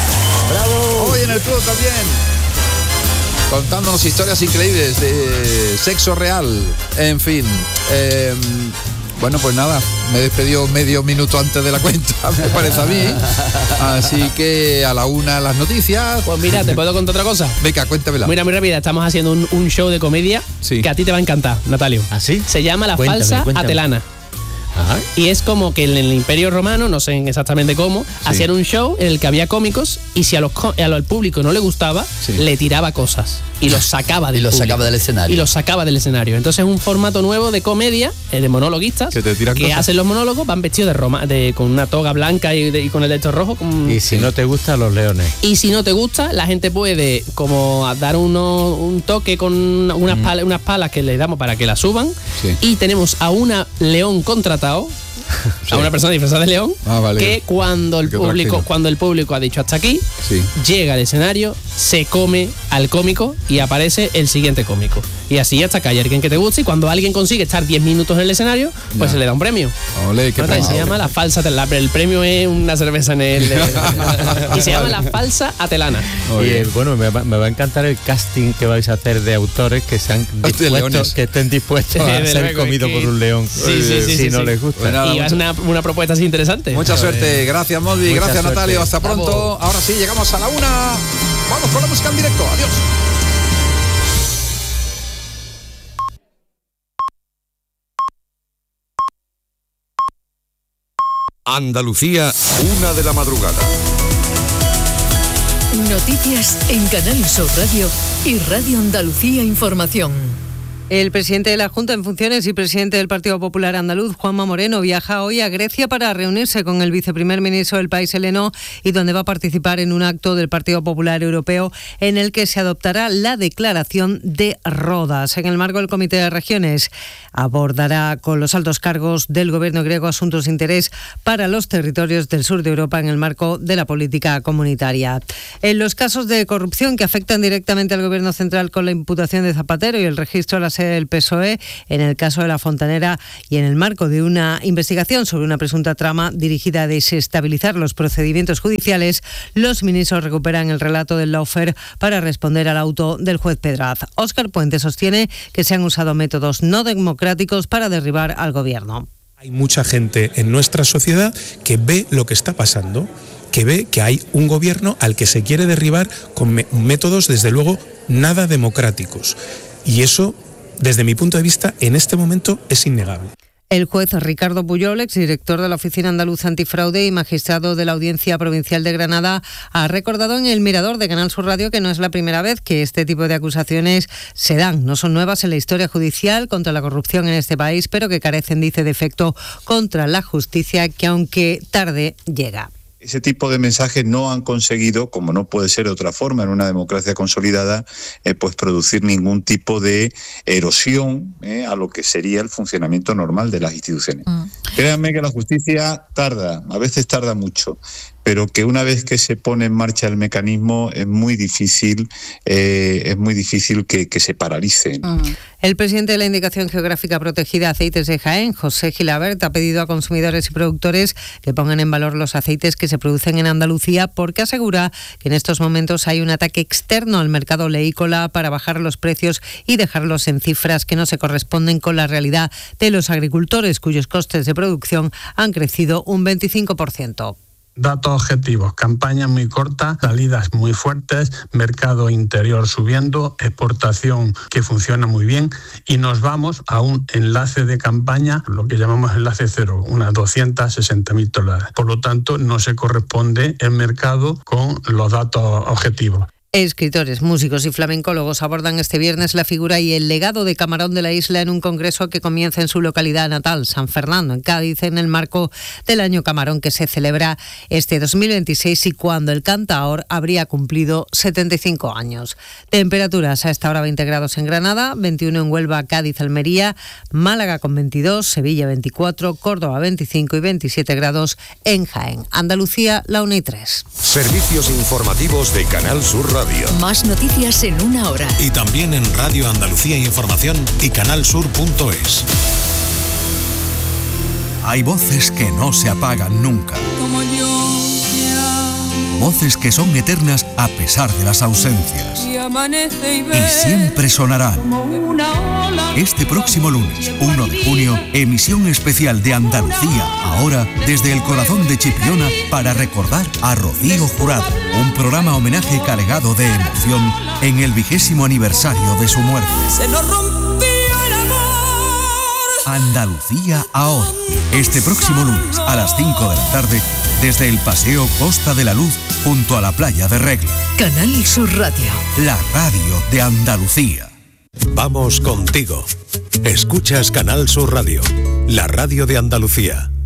¡Bravo! Hoy en el club también. Contándonos historias increíbles de sexo real. En fin. eh, bueno, pues nada, me he despedido medio minuto antes de la cuenta, me parece a mí. Así que a la una las noticias. Pues mira, te puedo contar otra cosa. Venga, cuéntamela. Mira, muy rápida, estamos haciendo un, un show de comedia Sí. que a ti te va a encantar, Natalio. ¿Ah, sí? Se llama La Cuéntame, Falsa cuéntame. Atelana. Ajá. Y es como que en el Imperio Romano, no sé exactamente cómo, hacían un show en el que había cómicos y si a los co- a lo- al público no le gustaba, Sí. le tiraba cosas. y los sacaba del Y los público. sacaba del escenario. Y los sacaba del escenario. Entonces es un formato nuevo de comedia, eh, de monologuistas, Que te tiran que cosas. hacen los monólogos, van vestidos de Roma, de, con una toga blanca y, de- y con el esto rojo. con- Y si no te gustan los leones. Y si no te gusta, la gente puede como dar uno, un toque con unas, pala- unas palas que le damos para que la suban. Sí. Y tenemos a una león contratado, Sí. a una persona disfrazada de león, Ah, vale. que cuando el Qué público atractivo. cuando el público ha dicho hasta aquí, Sí. llega al escenario, se come al cómico y aparece el siguiente cómico. Y así hasta que hay alguien que te guste, y cuando alguien consigue estar diez minutos en el escenario, pues Ya. se le da un premio. Ole, qué Nota, y se premio. llama la falsa telana. El premio es una cerveza en el. y se llama la falsa atelana. Muy Y bien. eh, bueno, me va, me va a encantar el casting que vais a hacer de autores que sean De leones. dispuestos, que estén dispuestos a Desde ser luego, comidos es que- por un león. Sí, sí, sí, si sí, no sí. les gusta. Pues nada, y es una, una propuesta así interesante. Mucha suerte, gracias Moldi, Mucha gracias suerte. Natalio, hasta Bravo. pronto. Ahora sí, llegamos a la una. Vamos con la música en directo, adiós. Andalucía, una de la madrugada. Noticias en Canal Sur Radio y Radio Andalucía Información. El presidente de la Junta en funciones y presidente del Partido Popular Andaluz, Juanma Moreno, viaja hoy a Grecia para reunirse con el viceprimer ministro del país heleno y donde va a participar en un acto del Partido Popular Europeo en el que se adoptará la declaración de Rodas. En el marco del Comité de Regiones abordará con los altos cargos del gobierno griego asuntos de interés para los territorios del sur de Europa en el marco de la política comunitaria. En los casos de corrupción que afectan directamente al gobierno central con la imputación de Zapatero y el registro a la sede del P S O E, en el caso de La Fontanera y en el marco de una investigación sobre una presunta trama dirigida a desestabilizar los procedimientos judiciales, los ministros recuperan el relato del lawfare para responder al auto del juez Pedraz. Óscar Puente sostiene que se han usado métodos no democráticos para derribar al gobierno. Hay mucha gente en nuestra sociedad que ve lo que está pasando, que ve que hay un gobierno al que se quiere derribar con me- métodos, desde luego, nada democráticos. Y eso, desde mi punto de vista, en este momento es innegable. El juez Ricardo Puyol, exdirector de la Oficina Andaluza Antifraude y magistrado de la Audiencia Provincial de Granada, ha recordado en El Mirador de Canal Sur Radio que no es la primera vez que este tipo de acusaciones se dan. No son nuevas en la historia judicial contra la corrupción en este país, pero que carecen, dice, de efecto contra la justicia, que aunque tarde, llega. Ese tipo de mensajes no han conseguido, como no puede ser de otra forma en una democracia consolidada, eh, pues producir ningún tipo de erosión eh, a lo que sería el funcionamiento normal de las instituciones. Mm. Créanme que la justicia tarda, a veces tarda mucho, pero que una vez que se pone en marcha el mecanismo es muy difícil, eh, es muy difícil que, que se paralice. Mm. El presidente de la Indicación Geográfica Protegida Aceites de Jaén, José Gilabert, ha pedido a consumidores y productores que pongan en valor los aceites que se producen en Andalucía, porque asegura que en estos momentos hay un ataque externo al mercado oleícola para bajar los precios y dejarlos en cifras que no se corresponden con la realidad de los agricultores, cuyos costes de producción han crecido un veinticinco por ciento. Datos objetivos, campañas muy cortas, salidas muy fuertes, mercado interior subiendo, exportación que funciona muy bien y nos vamos a un enlace de campaña, lo que llamamos enlace cero, unas doscientos sesenta mil toneladas. Por lo tanto, no se corresponde el mercado con los datos objetivos. Escritores, músicos y flamencólogos abordan este viernes la figura y el legado de Camarón de la Isla en un congreso que comienza en su localidad natal, San Fernando, en Cádiz, en el marco del Año Camarón, que se celebra este dos mil veintiséis y cuando el cantaor habría cumplido setenta y cinco años. Temperaturas a esta hora veinte grados en Granada, veintiuno en Huelva, Cádiz, Almería, Málaga con veintidós, Sevilla veinticuatro, Córdoba veinticinco y veintisiete grados en Jaén. Andalucía, la una y tres. Servicios informativos de Canal Sur Radio. Más noticias en una hora. Y también en Radio Andalucía Información y canalsur punto es. Hay voces que no se apagan nunca. Voces que son eternas a pesar de las ausencias. Y siempre sonarán. Este próximo lunes, uno de junio, emisión especial de Andalucía, ahora desde el corazón de Chipiona, para recordar a Rocío Jurado. Un programa homenaje cargado de emoción en el vigésimo aniversario de su muerte. Se nos rompió el amor. Andalucía ahora. Este próximo lunes a las cinco de la tarde desde el Paseo Costa de la Luz junto a la playa de Regla. Canal Sur Radio. La radio de Andalucía. Vamos contigo. Escuchas Canal Sur Radio, la radio de Andalucía.